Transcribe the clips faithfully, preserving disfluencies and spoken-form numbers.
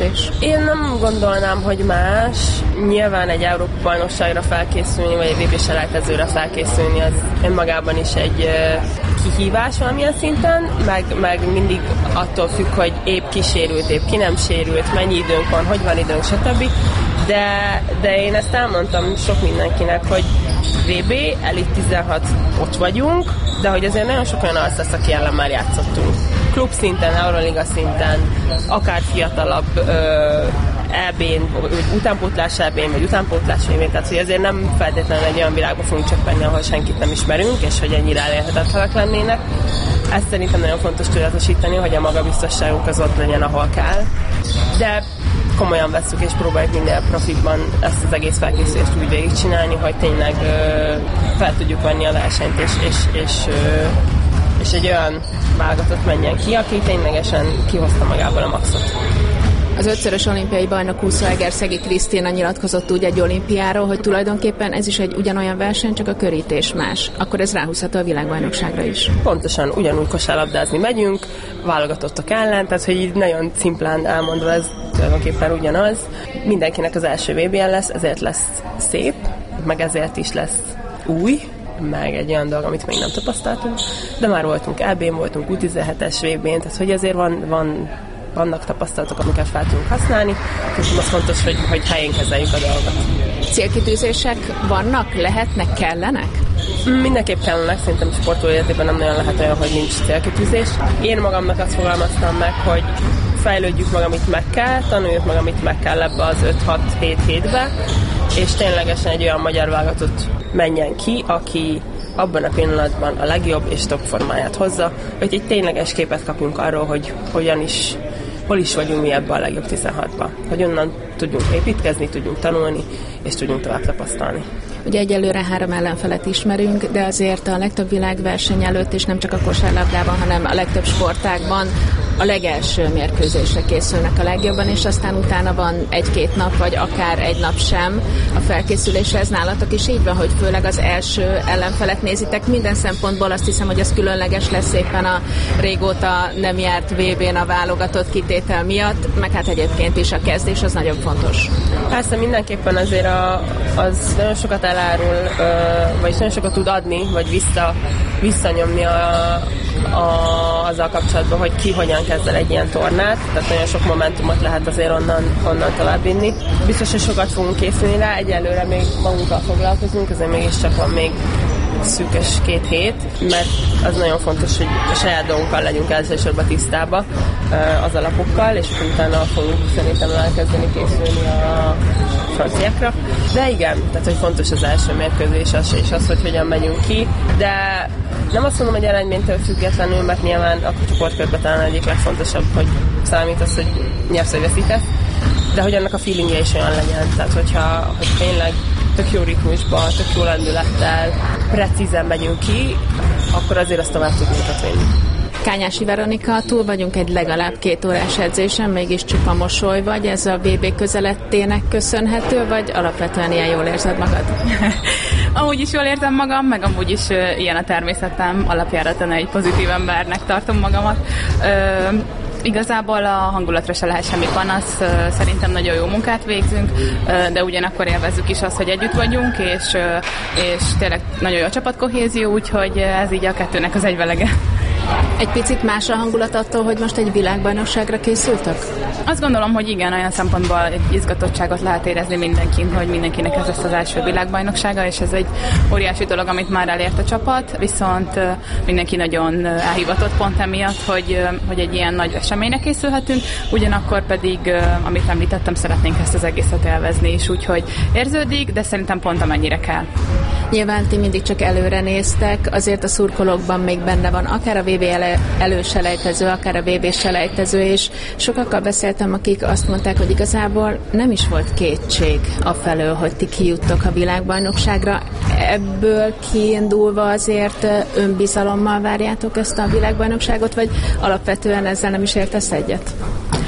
felkészülés? Én nem gondolnám, hogy más. Nyilván egy Európa-bajnokságra felkészülni, vagy egy vé bé-selejtezőre felkészülni, az önmagában is egy kihívás valamilyen szinten, meg, meg mindig attól függ, hogy épp kisérült, épp ki nem sérült, mennyi időnk van, hogy van időnk, stb. De, de én ezt elmondtam sok mindenkinek, hogy vé bé, Elit tizenhat ott vagyunk, de hogy azért nagyon sok olyan alsz lesz, aki ellen már játszottunk. Klub szinten, Euroliga szinten, akár fiatalabb é bén, utánpótlás é bén, vagy utánpótlás é bén, tehát hogy azért nem feltétlenül egy olyan világba fogunk csöppenni, ahol senkit nem ismerünk, és hogy ennyire elérhetetlenek lennének. Ezt szerintem nagyon fontos tudatosítani, hogy a magabiztosságunk az ott legyen, ahol kell. De komolyan vesszük és próbáljuk minden profitban ezt az egész felkészülést úgy végigcsinálni, hogy tényleg ö, fel tudjuk venni a versenyt, és, és, és, ö, és egy olyan válogatott menjen ki, aki ténylegesen kihozta magából a maxot. Az ötszörös olimpiai bajnok úszó Egerszegi Krisztina nyilatkozott úgy egy olimpiáról, hogy tulajdonképpen ez is egy ugyanolyan verseny, csak a körítés más. Akkor ez ráhúzható a világbajnokságra is. Pontosan, ugyanúgy kosárlabdázni megyünk, válogatottak ellen, tehát hogy így nagyon szimplán elmondva ez tulajdonképpen ugyanaz. Mindenkinek az első vé bén lesz, ezért lesz szép, meg ezért is lesz új, meg egy olyan dolog, amit még nem tapasztaltunk, de már voltunk é bén, voltunk u tizenhetes vé bén, tehát hogy azért van, van vannak tapasztalatok, amiket fel tudunk használni, és az fontos, hogy, hogy helyén kezeljük a dolgot. Célkitűzések vannak, lehetnek, kellenek? Mindenképp kellenek, szerintem sportoló életében nem nagyon lehet olyan, hogy nincs célkitűzés. Én magamnak azt fogalmaztam meg, hogy fejlődjük meg, amit meg kell, tanuljuk meg, amit meg kell ebbe az öt-hat-hét hétbe, és ténylegesen egy olyan magyar válogatott menjen ki, aki abban a pillanatban a legjobb és top formáját hozza, hogy egy tényleges képet kapjunk arról, hogy hogyan is, hol is vagyunk mi ebben a legjobb tizenhatban. Hogy onnan tudjunk építkezni, tudjunk tanulni, és tudjunk tovább tapasztalni. Ugye egyelőre három ellenfelet ismerünk, de azért a legtöbb világverseny előtt, és nem csak a kosárlabdában, hanem a legtöbb sportágban a legelső mérkőzésre készülnek a legjobban, és aztán utána van egy-két nap, vagy akár egy nap sem a felkészülésre. Ez nálatok is így van, hogy főleg az első ellenfelet nézitek. Minden szempontból azt hiszem, hogy az különleges lesz éppen a régóta nem járt vé bén a válogatott kitétel miatt, meg hát egyébként is a kezdés az nagyon fontos. Persze mindenképpen azért a, az nagyon sokat elárul, vagy nagyon sokat tud adni, vagy vissza, visszanyomni a, a, azzal kapcsolatban, hogy ki hogyan kezd el egy ilyen tornát, tehát nagyon sok momentumot lehet azért onnan, onnan továbbvinni. Biztos, hogy sokat fogunk készülni rá, egyelőre még magunkkal foglalkozunk, azért mégiscsak van még szűkös két hét, mert az nagyon fontos, hogy a saját dolgunkkal legyünk elsősorban tisztába az alapokkal, és utána fogunk szerintem elkezdeni készülni a franciákra. De igen, tehát hogy fontos az első mérkőzés az, és az, hogy hogyan megyünk ki, de nem azt mondom, hogy eredménytől függetlenül, mert nyilván a csoportkörben talán egyik legfontosabb, hogy számít az, hogy nyersz vagy veszítesz, de hogy annak a feelingje is olyan legyen. Tehát hogyha hogy tényleg tök jó ritmusban, tök jó lendülettel, precízen megyünk ki, akkor azért azt tovább tudunk vinni. Kányási Veronika, túl vagyunk egy legalább két órás edzésen, mégis csupa mosoly vagy, ez a vé bé közelettének köszönhető, vagy alapvetően ilyen jól érzed magad? Amúgy is jól érzem magam, meg amúgy is uh, ilyen a természetem, alapjáraton egy pozitív embernek tartom magamat. Uh, Igazából a hangulatra se lehet semmi panasz, szerintem nagyon jó munkát végzünk, de ugyanakkor élvezzük is azt, hogy együtt vagyunk, és, és tényleg nagyon jó a csapatkohézió, úgyhogy ez így a kettőnek az egyvelege. Egy picit más a hangulat attól, hogy most egy világbajnokságra készültök? Azt gondolom, hogy igen, olyan szempontból egy izgatottságot lehet érezni mindenkin, hogy mindenkinek ez lesz az első világbajnoksága, és ez egy óriási dolog, amit már elért a csapat, viszont mindenki nagyon elhivatott pont emiatt, hogy, hogy egy ilyen nagy eseménynek készülhetünk, ugyanakkor pedig, amit említettem, szeretnénk ezt az egészet élvezni is, úgyhogy érződik, de szerintem pont amennyire kell. Nyilván ti mindig csak előre néztek, azért a szurkolókban még benne van akár a vé bé előselejtező, akár a vé bé-selejtező, és sokakkal beszéltem, akik azt mondták, hogy igazából nem is volt kétség afelől, hogy ti kijuttok a világbajnokságra. Ebből kiindulva azért önbizalommal várjátok ezt a világbajnokságot, vagy alapvetően ezzel nem is értesz egyet?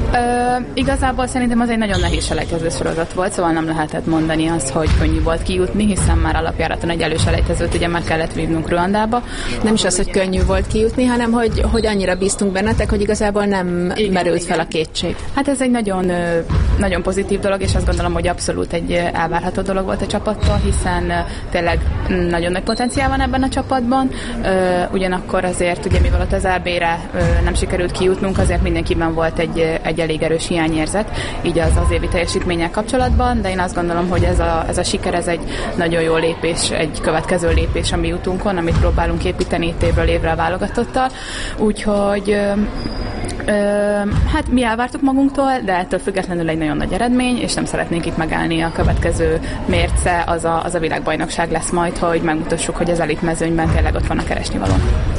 Ö, igazából szerintem az egy nagyon nehéz selejtező sorozat volt, szóval nem lehetett mondani azt, hogy könnyű volt kijutni, hiszen már alapjáraton egy előselejtezőt ugye meg kellett vívnunk Ruandába. Nem is az, hogy könnyű volt kijutni, hanem hogy, hogy annyira bíztunk bennetek, hogy igazából nem igen, merült igen. fel a kétség. Hát ez egy nagyon, nagyon pozitív dolog, és azt gondolom, hogy abszolút egy elvárható dolog volt a csapattól, hiszen tényleg nagyon nagy potenciál van ebben a csapatban. Ugyanakkor azért, ugye mivel ott az á bé-re nem sikerült kijutnunk, azért mindenkiben volt egy, egy elég erős hiányérzet, így az az évi teljesítménnyel kapcsolatban, de én azt gondolom, hogy ez a, ez a siker, ez egy nagyon jó lépés, egy következő lépés a mi utunkon, amit próbálunk építeni itt évről évre a válogatottal. Úgyhogy Ö, hát mi elvártuk magunktól, de ettől függetlenül egy nagyon nagy eredmény, és nem szeretnénk itt megállni. A következő mérce az a, az a világbajnokság lesz majd, hogy megmutassuk, hogy az elitmezőnyben tényleg ott van a keresnivaló.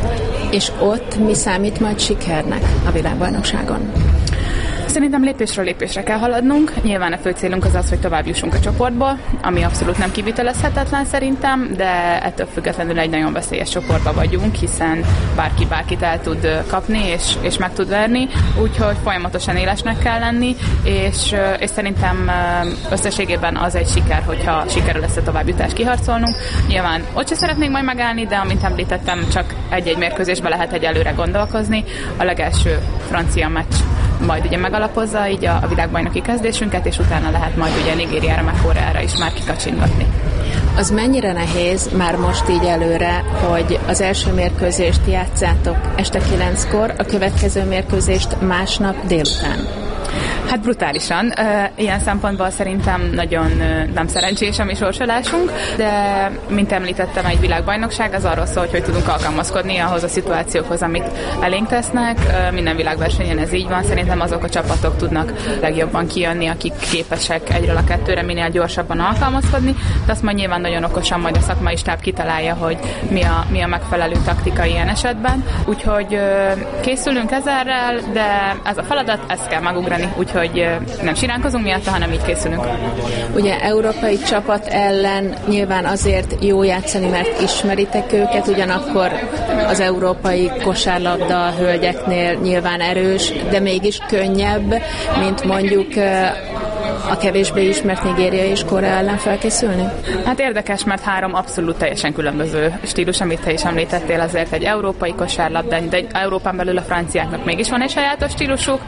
És ott mi számít majd sikernek a világbajnokságon? Szerintem lépésről lépésre kell haladnunk. Nyilván a fő célunk az az, hogy tovább jussunk a csoportból, ami abszolút nem kivitelezhetetlen szerintem, de ettől függetlenül egy nagyon veszélyes csoportba vagyunk, hiszen bárki bárkit el tud kapni, és, és meg tud verni, úgyhogy folyamatosan élesnek kell lenni, és, és szerintem összességében az egy siker, hogyha sikerül ezt a továbbjutást kiharcolnunk. Nyilván ott se szeretnénk majd megállni, de amint említettem, csak egy-egy mérkőzésbe lehet egyelőre gondolkozni. A legelső francia meccs majd ugye megalapozza így a, a világbajnoki kezdésünket, és utána lehet majd ugye Nigériára, meg Koreára is már kikacsingatni. Az mennyire nehéz már most így előre, hogy az első mérkőzést játszátok este kilenckor, a következő mérkőzést másnap délután? Hát brutálisan. Ilyen szempontból szerintem nagyon nem szerencsés a mi sorsolásunk, de mint említettem, egy világbajnokság az arról szól, hogy hogy tudunk alkalmazkodni ahhoz a szituációkhoz, amit elénk tesznek. Minden világversenyen ez így van. Szerintem azok a csapatok tudnak legjobban kijönni, akik képesek egyről a kettőre minél gyorsabban alkalmazkodni, de azt majd nyilván nagyon okosan majd a szakmai stáb kitalálja, hogy mi a, mi a megfelelő taktika ilyen esetben. Úgyhogy készülünk ezerrel, de ez a feladat, ezt kell megugrani, úgyhogy nem siránkozunk miatta, hanem így készülünk. Ugye európai csapat ellen nyilván azért jó játszani, mert ismeritek őket, ugyanakkor az európai kosárlabda hölgyeknél nyilván erős, de mégis könnyebb, mint mondjuk a kevésbé ismert Nigéria és Korea ellen felkészülni? Hát érdekes, mert három abszolút teljesen különböző stílus, amit te is említettél, azért egy európai kosárlabda, de egy Európán belül a franciáknak mégis van egy sajátos stílusuk,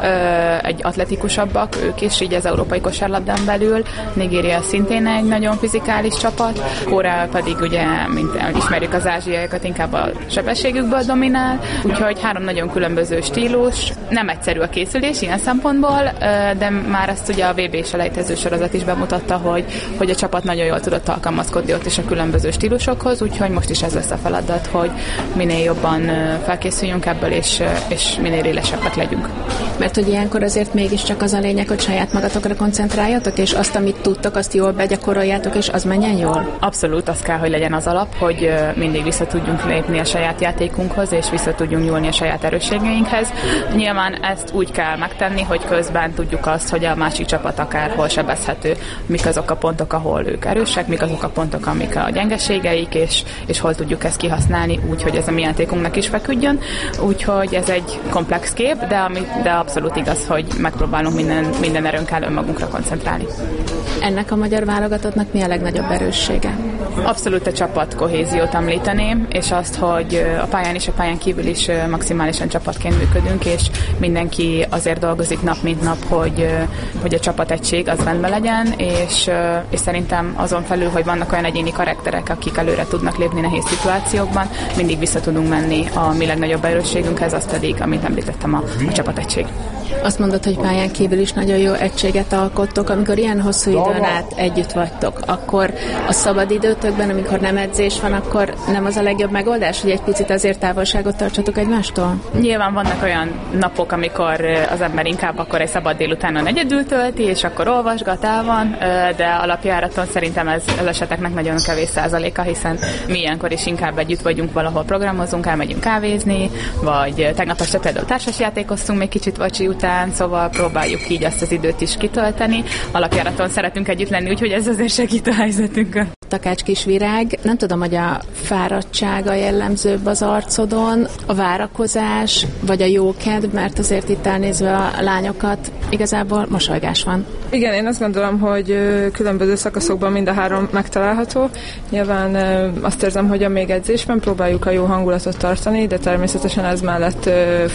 egy atletikusabbak ők is, így az európai kosárlabdán belül. Nigéria szintén egy nagyon fizikális csapat, Korea pedig ugye, mint ismerjük az ázsiaiakat, inkább a sebességükből dominál, úgyhogy három nagyon különböző stílus. Nem egyszerű a készülés ilyen szempontból, de már ezt ugye a vé bé-selejtező sorozat is bemutatta, hogy, hogy a csapat nagyon jól tudott alkalmazkodni ott is a különböző stílusokhoz, úgyhogy most is ez lesz a feladat, hogy minél jobban felkészüljünk ebből, és, és minél élesebbek legyünk. Mert hogy ilyenkor azért mégiscsak az a lényeg, hogy saját magatokra koncentráljatok, és azt, amit tudtok, azt jól begyakoroljátok, és az menjen jól? Abszolút, az kell, hogy legyen az alap, hogy mindig vissza tudjunk lépni a saját játékunkhoz, és vissza tudjunk nyúlni a saját erősségeinkhez. Nyilván ezt úgy kell megtenni, hogy közben tudjuk azt, hogy a másik csapat akárhol sebezhető, mik azok a pontok, ahol ők erősek, mik azok a pontok, amik a gyengeségeik, és, és hol tudjuk ezt kihasználni úgy, hogy ez a mi játékunknak is feküdjön. Úgyhogy ez egy komplex kép, de, ami, de abszolút igaz, hogy megpróbálunk minden, minden erőnkkel önmagunkra koncentrálni. Ennek a magyar válogatottnak mi a legnagyobb erőssége? Abszolút a csapat kohéziót említeném, és azt, hogy a pályán és a pályán kívül is maximálisan csapatként működünk, és mindenki azért dolgozik nap mint nap, hogy, hogy a csapategység az rendben legyen, és, és szerintem azon felül, hogy vannak olyan egyéni karakterek, akik előre tudnak lépni nehéz szituációkban, mindig vissza tudunk menni a mi legnagyobb erősségünkhez, az pedig, amit említettem, a, a csapategység. Azt mondod, hogy pályán kívül is nagyon jó egységet alkottok. Amikor ilyen hosszú időn át együtt vagytok, akkor a szabadidőtökben, amikor nem edzés van, akkor nem az a legjobb megoldás, hogy egy picit azért távolságot tartsatok egymástól? Nyilván vannak olyan napok, amikor az ember inkább akkor egy szabad délutánon egyedül tölti, és akkor olvasgat, el van, de alapjáraton szerintem ez az eseteknek nagyon kevés százaléka, hiszen mi ilyenkor is inkább együtt vagyunk, valahol programozunk, elmegyünk kávézni, vagy tegnap este például társasjátékoztunk még kicsit vacsi után, szóval próbáljuk így azt az időt is kitölteni. Alapjáraton szeretünk együtt lenni, úgyhogy ez azért segít a helyzetünkön. Takács Kisvirág. Nem tudom, hogy a fáradtsága jellemzőbb az arcodon, a várakozás, vagy a jókedv, mert azért itt elnézve a lányokat igazából mosolygás van. Igen, én azt gondolom, hogy különböző szakaszokban mind a három megtalálható. Nyilván azt érzem, hogy a még edzésben próbáljuk a jó hangulatot tartani, de természetesen ez mellett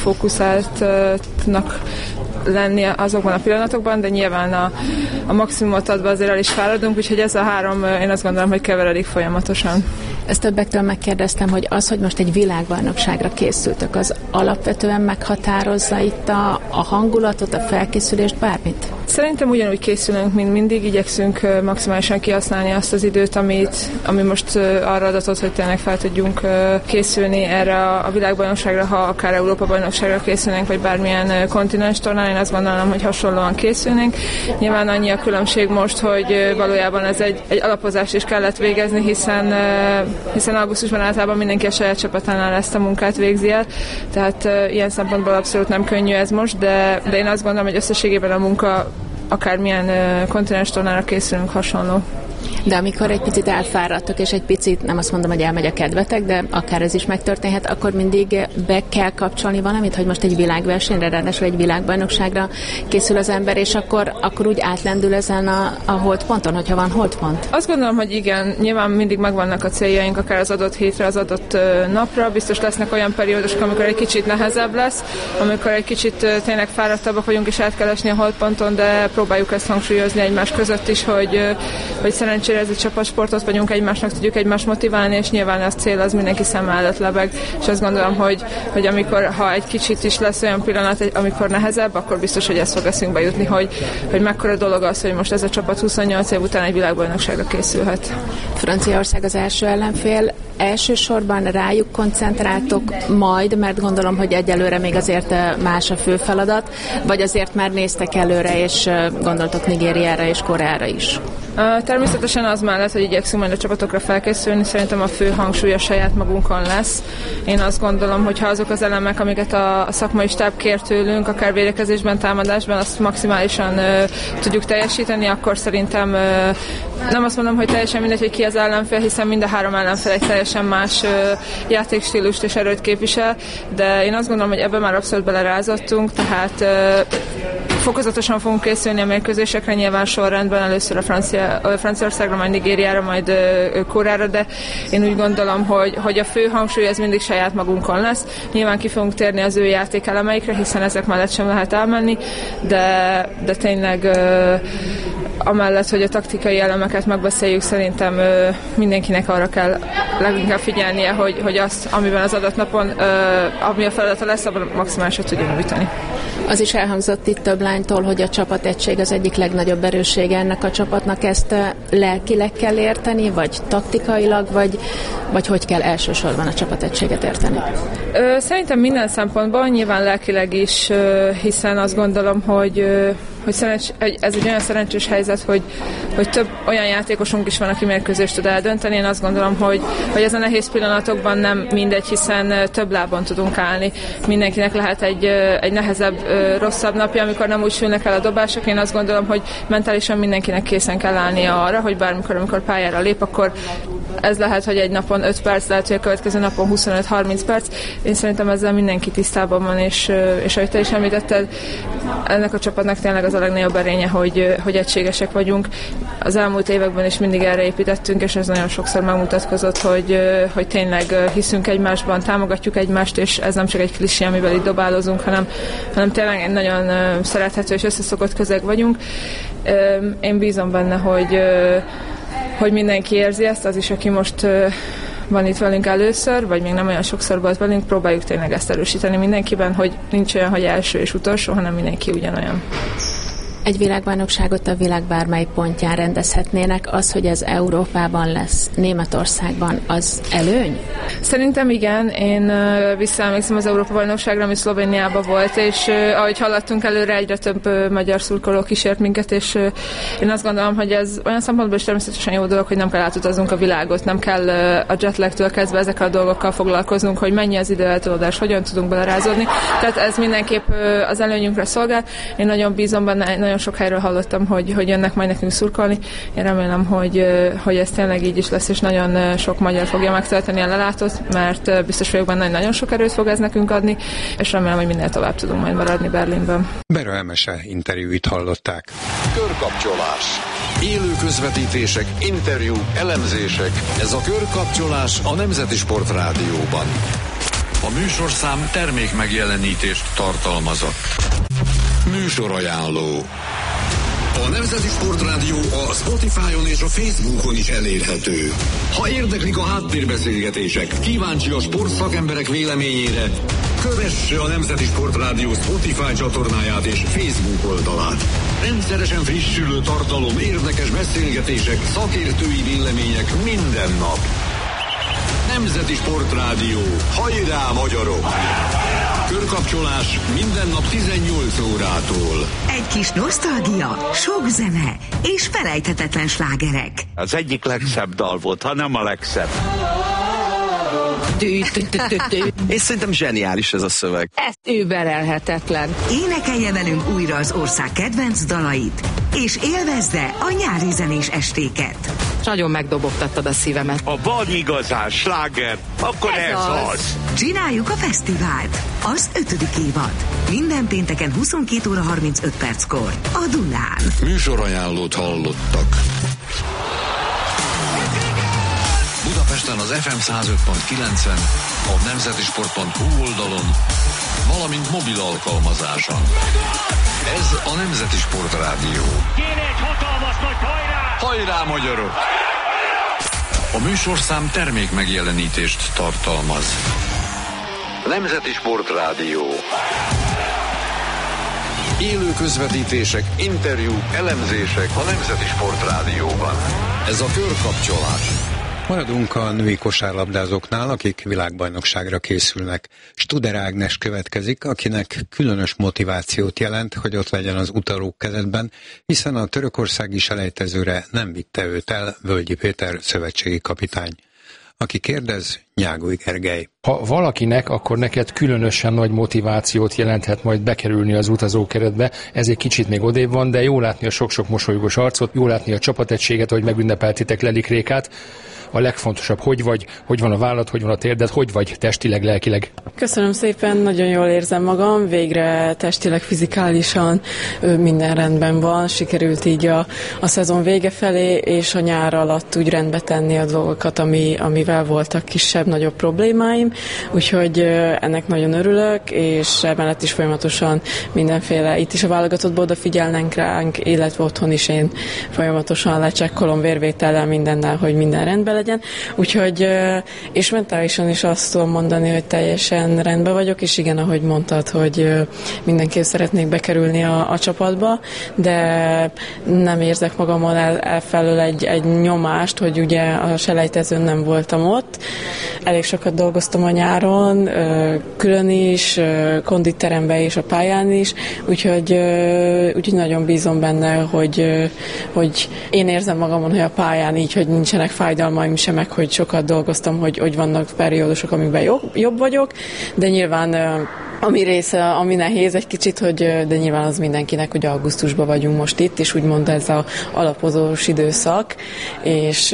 fókuszáltnak lenni azokban a pillanatokban, de nyilván a, a maximumot adva azért el is fáradunk, úgyhogy ez a három, én azt gondolom, hogy keveredik folyamatosan. Ezt többektől megkérdeztem, hogy az, hogy most egy világbajnokságra készültök, az alapvetően meghatározza itt a, a hangulatot, a felkészülést, bármit? Szerintem ugyanúgy készülünk, mint mindig, igyekszünk maximálisan kihasználni azt az időt, amit, ami most arra adatot, hogy tényleg fel tudjunk készülni erre a világbajnokságra, ha akár Európa-bajnokságra készülnénk, vagy bármilyen kontinens tornán, én azt gondolom, hogy hasonlóan készülnénk. Nyilván annyi a különbség most, hogy valójában ez egy, egy alapozást is kellett végezni, hiszen, hiszen augusztusban általában mindenki a saját csapatánál ezt a munkát végzi el, tehát ilyen szempontból abszolút nem könnyű ez most, de, de én azt gondolom, hogy összességében a munka akármilyen kontinens tornára készülünk, hasonló. De amikor egy picit elfáradtok, és egy picit, nem azt mondom, hogy elmegy a kedvetek, de akár ez is megtörténhet, akkor mindig be kell kapcsolni valamit, hogy most egy világversenyre, ráadásul egy világbajnokságra készül az ember, és akkor, akkor úgy átlendül ezen a, a holdponton, hogyha van holdpont? Azt gondolom, hogy igen, nyilván mindig megvannak a céljaink, akár az adott hétre, az adott napra. Biztos lesznek olyan periódusok, amikor egy kicsit nehezebb lesz, amikor egy kicsit tényleg fáradtabbak vagyunk, és át kell esni a holdponton, de próbáljuk ezt hangsúlyozni egymás között is, hogy, hogy szerencsére ez egy csapatsportot vagyunk, egymásnak tudjuk egymást motiválni, és nyilván az cél az mindenki szem előtt lebeg, és azt gondolom, hogy, hogy amikor, ha egy kicsit is lesz olyan pillanat, amikor nehezebb, akkor biztos, hogy ez fog eszünkbe jutni, hogy, hogy mekkora dolog az, hogy most ez a csapat huszonnyolc év után egy világbajnokságra készülhet. Franciaország az első ellenfél. Elsősorban rájuk koncentráltok majd, mert gondolom, hogy egyelőre még azért más a fő feladat, vagy azért már néztek előre, és gondoltok Nigériára és Koreára is? Természetesen az mellett, hogy igyekszünk majd a csapatokra felkészülni, szerintem a fő hangsúly a saját magunkon lesz. Én azt gondolom, hogy ha azok az elemek, amiket a szakmai stáb kér tőlünk, akár védekezésben, támadásban, azt maximálisan uh, tudjuk teljesíteni, akkor szerintem uh, nem azt mondom, hogy teljesen mindegy, hogy ki az ellenfél, hiszen mind a három ellenfél egy teljesen más uh, játékstílust és erőt képvisel, de én azt gondolom, hogy ebben már abszolút belerázottunk, tehát uh, fokozatosan fogunk készülni a mérkőzésekre, nyilván sorrendben először a Francia, Franciaországra, majd Nigériára, majd Koreára, de én úgy gondolom, hogy, hogy a fő hangsúly ez mindig saját magunkon lesz. Nyilván ki fogunk térni az ő játékelemeikre, hiszen ezek mellett sem lehet elmenni, de, de tényleg amellett, hogy a taktikai elemeket megbeszéljük, szerintem mindenkinek arra kell leginkább figyelnie, hogy, hogy azt, amiben az adott napon, ami a feladata lesz, abban maximálisat tudjuk nyújtani. Az is elhangzott itt több lánytól, hogy a csapategység az egyik legnagyobb erőssége ennek a csapatnak. Ezt lelkileg kell érteni, vagy taktikailag, vagy, vagy hogy kell elsősorban a csapategységet érteni? Szerintem minden szempontból, nyilván lelkileg is, hiszen azt gondolom, hogy hogy szerencs, ez egy olyan szerencsés helyzet, hogy, hogy több olyan játékosunk is van, aki mérkőzést tud eldönteni. Én azt gondolom, hogy, hogy ez a nehéz pillanatokban nem mindegy, hiszen több lábon tudunk állni. Mindenkinek lehet egy, egy nehezebb, rosszabb napja, amikor nem úgy sülnek el a dobások. Én azt gondolom, hogy mentálisan mindenkinek készen kell állnia arra, hogy bármikor, amikor pályára lép, akkor ez lehet, hogy egy napon öt perc, lehet, hogy a következő napon huszonöt-harminc perc. Én szerintem ezzel mindenki tisztában van, és, és ahogy te is említetted, ennek a csapatnak tényleg az a legnagyobb erénye, hogy, hogy egységesek vagyunk. Az elmúlt években is mindig erre építettünk, és ez nagyon sokszor megmutatkozott, hogy, hogy tényleg hiszünk egymásban, támogatjuk egymást, és ez nem csak egy klisé, amivel itt dobálozunk, hanem, hanem tényleg egy nagyon szerethető és összeszokott közeg vagyunk. Én bízom benne, hogy, hogy mindenki érzi ezt, az is, aki most van itt velünk először, vagy még nem olyan sokszor volt velünk, próbáljuk tényleg ezt erősíteni mindenkiben, hogy nincs olyan, hogy első és utolsó, hanem mindenki ugyanolyan. Egy világbajnokságot a világ bármely pontján rendezhetnének, az, hogy ez Európában lesz, Németországban, az előny? Szerintem igen. Én visszaemlékszem az Európa-bajnokságra, ami Szlovéniában volt, és ahogy haladtunk előre, egyre több magyar szurkoló kísért minket, és én azt gondolom, hogy ez olyan szempontból is természetesen jó dolog, hogy nem kell átutaznunk a világot, nem kell a jetlagtől kezdve ezekkel a dolgokkal foglalkoznunk, hogy mennyi az időeltolódás, hogyan tudunk belerázódni. Tehát ez mindenképp az előnyünkre szolgál. Én nagyon bízom benne, nagyon nagyon sok helyről hallottam, hogy, hogy jönnek majd nekünk szurkolni. Én remélem, hogy, hogy ez tényleg így is lesz, és nagyon sok magyar fogja megtölteni a lelátót, mert biztos vagyok benne, hogy nagyon sok erőt fog ez nekünk adni, és remélem, hogy minél tovább tudunk majd maradni Berlinben. Bera Emese interjúit hallották. Körkapcsolás. Élő közvetítések, interjúk, elemzések. Ez a Körkapcsolás a Nemzeti Sport Rádióban. A műsorszám termék megjelenítést tartalmazott. Műsorajánló. A Nemzeti Sport Rádió a Spotify-on és a Facebookon is elérhető. Ha érdeklik a háttérbeszélgetések, kíváncsi a sportszakemberek véleményére, kövesse a Nemzeti Sport Rádió Spotify csatornáját és Facebook oldalát. Rendszeresen frissülő tartalom, érdekes beszélgetések, szakértői vélemények minden nap. Nemzeti Sport Rádió. Hajrá, magyarok! Körkapcsolás minden nap tizennyolc órától. Egy kis nosztalgia, sok zene és felejthetetlen slágerek. Az egyik legszebb dal volt, ha nem a legszebb. És szerintem zseniális ez a szöveg. Ez überelhetetlen. Énekelje velünk újra az ország kedvenc dalait, és élvezze a nyári zenés estéket. Nagyon megdobogtattad a szívemet. Ha van igazán sláger, akkor ez, ez az. az. Csináljuk a fesztivált. Az ötödik évad. Minden pénteken huszonkét óra harmincöt perckor. A Dunán. Műsorajánlót hallottak. Budapesten az ef em száz öt pont kilencen, a nemzetisport pont hu oldalon, valamint mobil alkalmazáson. Ez a Nemzeti Sport Rádió. Kéne egy hatalmas nagy hajrá! Hajrá, magyarok! A műsorszám termék megjelenítést tartalmaz. Nemzeti Sport Rádió. Élő közvetítések, interjúk, elemzések a Nemzeti Sport Rádióban. Ez a Körkapcsolás. Maradunk a női kosárlabdázóknál, akik világbajnokságra készülnek. Studer Ágnes következik, akinek különös motivációt jelent, hogy ott legyen az utalók kezetben, hiszen a törökországi selejtezőre nem vitte őt el Völgyi Péter szövetségi kapitány. Aki kérdez, Nyágoly Gergely. Ha valakinek, akkor neked különösen nagy motivációt jelenthet majd bekerülni az utazókeretbe. Ez egy kicsit még odébb van, de jó látni a sok-sok mosolygós arcot, jó látni a csapategységet, hogy megünnepeltitek Lelik Rékát. A legfontosabb, hogy vagy, hogy van a vállad, hogy van a térded, hogy vagy testileg, lelkileg. Köszönöm szépen, nagyon jól érzem magam, végre testileg, fizikálisan minden rendben van, sikerült így a, a szezon vége felé, és a nyár alatt úgy rendbe tenni a dolgokat, ami, amivel voltak kisebb-nagyobb problémáim, úgyhogy ennek nagyon örülök, és emellett is folyamatosan mindenféle, itt is a válogatottból odafigyelnek ránk, illetve otthon is én folyamatosan lecsekkolom vérvétellel mindennel, hogy minden rendben legyen, úgyhogy és mentálisan is azt tudom mondani, hogy teljesen rendben vagyok, és igen, ahogy mondtad, hogy mindenképp szeretnék bekerülni a, a csapatba, de nem érzek magamon el, elfelől egy, egy nyomást, hogy ugye a selejtezőn nem voltam ott. Elég sokat dolgoztam a nyáron, külön is, konditeremben és a pályán is, úgyhogy, úgyhogy nagyon bízom benne, hogy, hogy én érzem magamon, hogy a pályán így, hogy nincsenek fájdalmaim sem, meg hogy sokat dolgoztam, hogy, hogy vannak periódusok, amikben jobb, jobb vagyok, de nyilván ami része, ami nehéz egy kicsit, hogy, de nyilván az mindenkinek, hogy augusztusban vagyunk most itt, és úgymond ez a alapozós időszak, és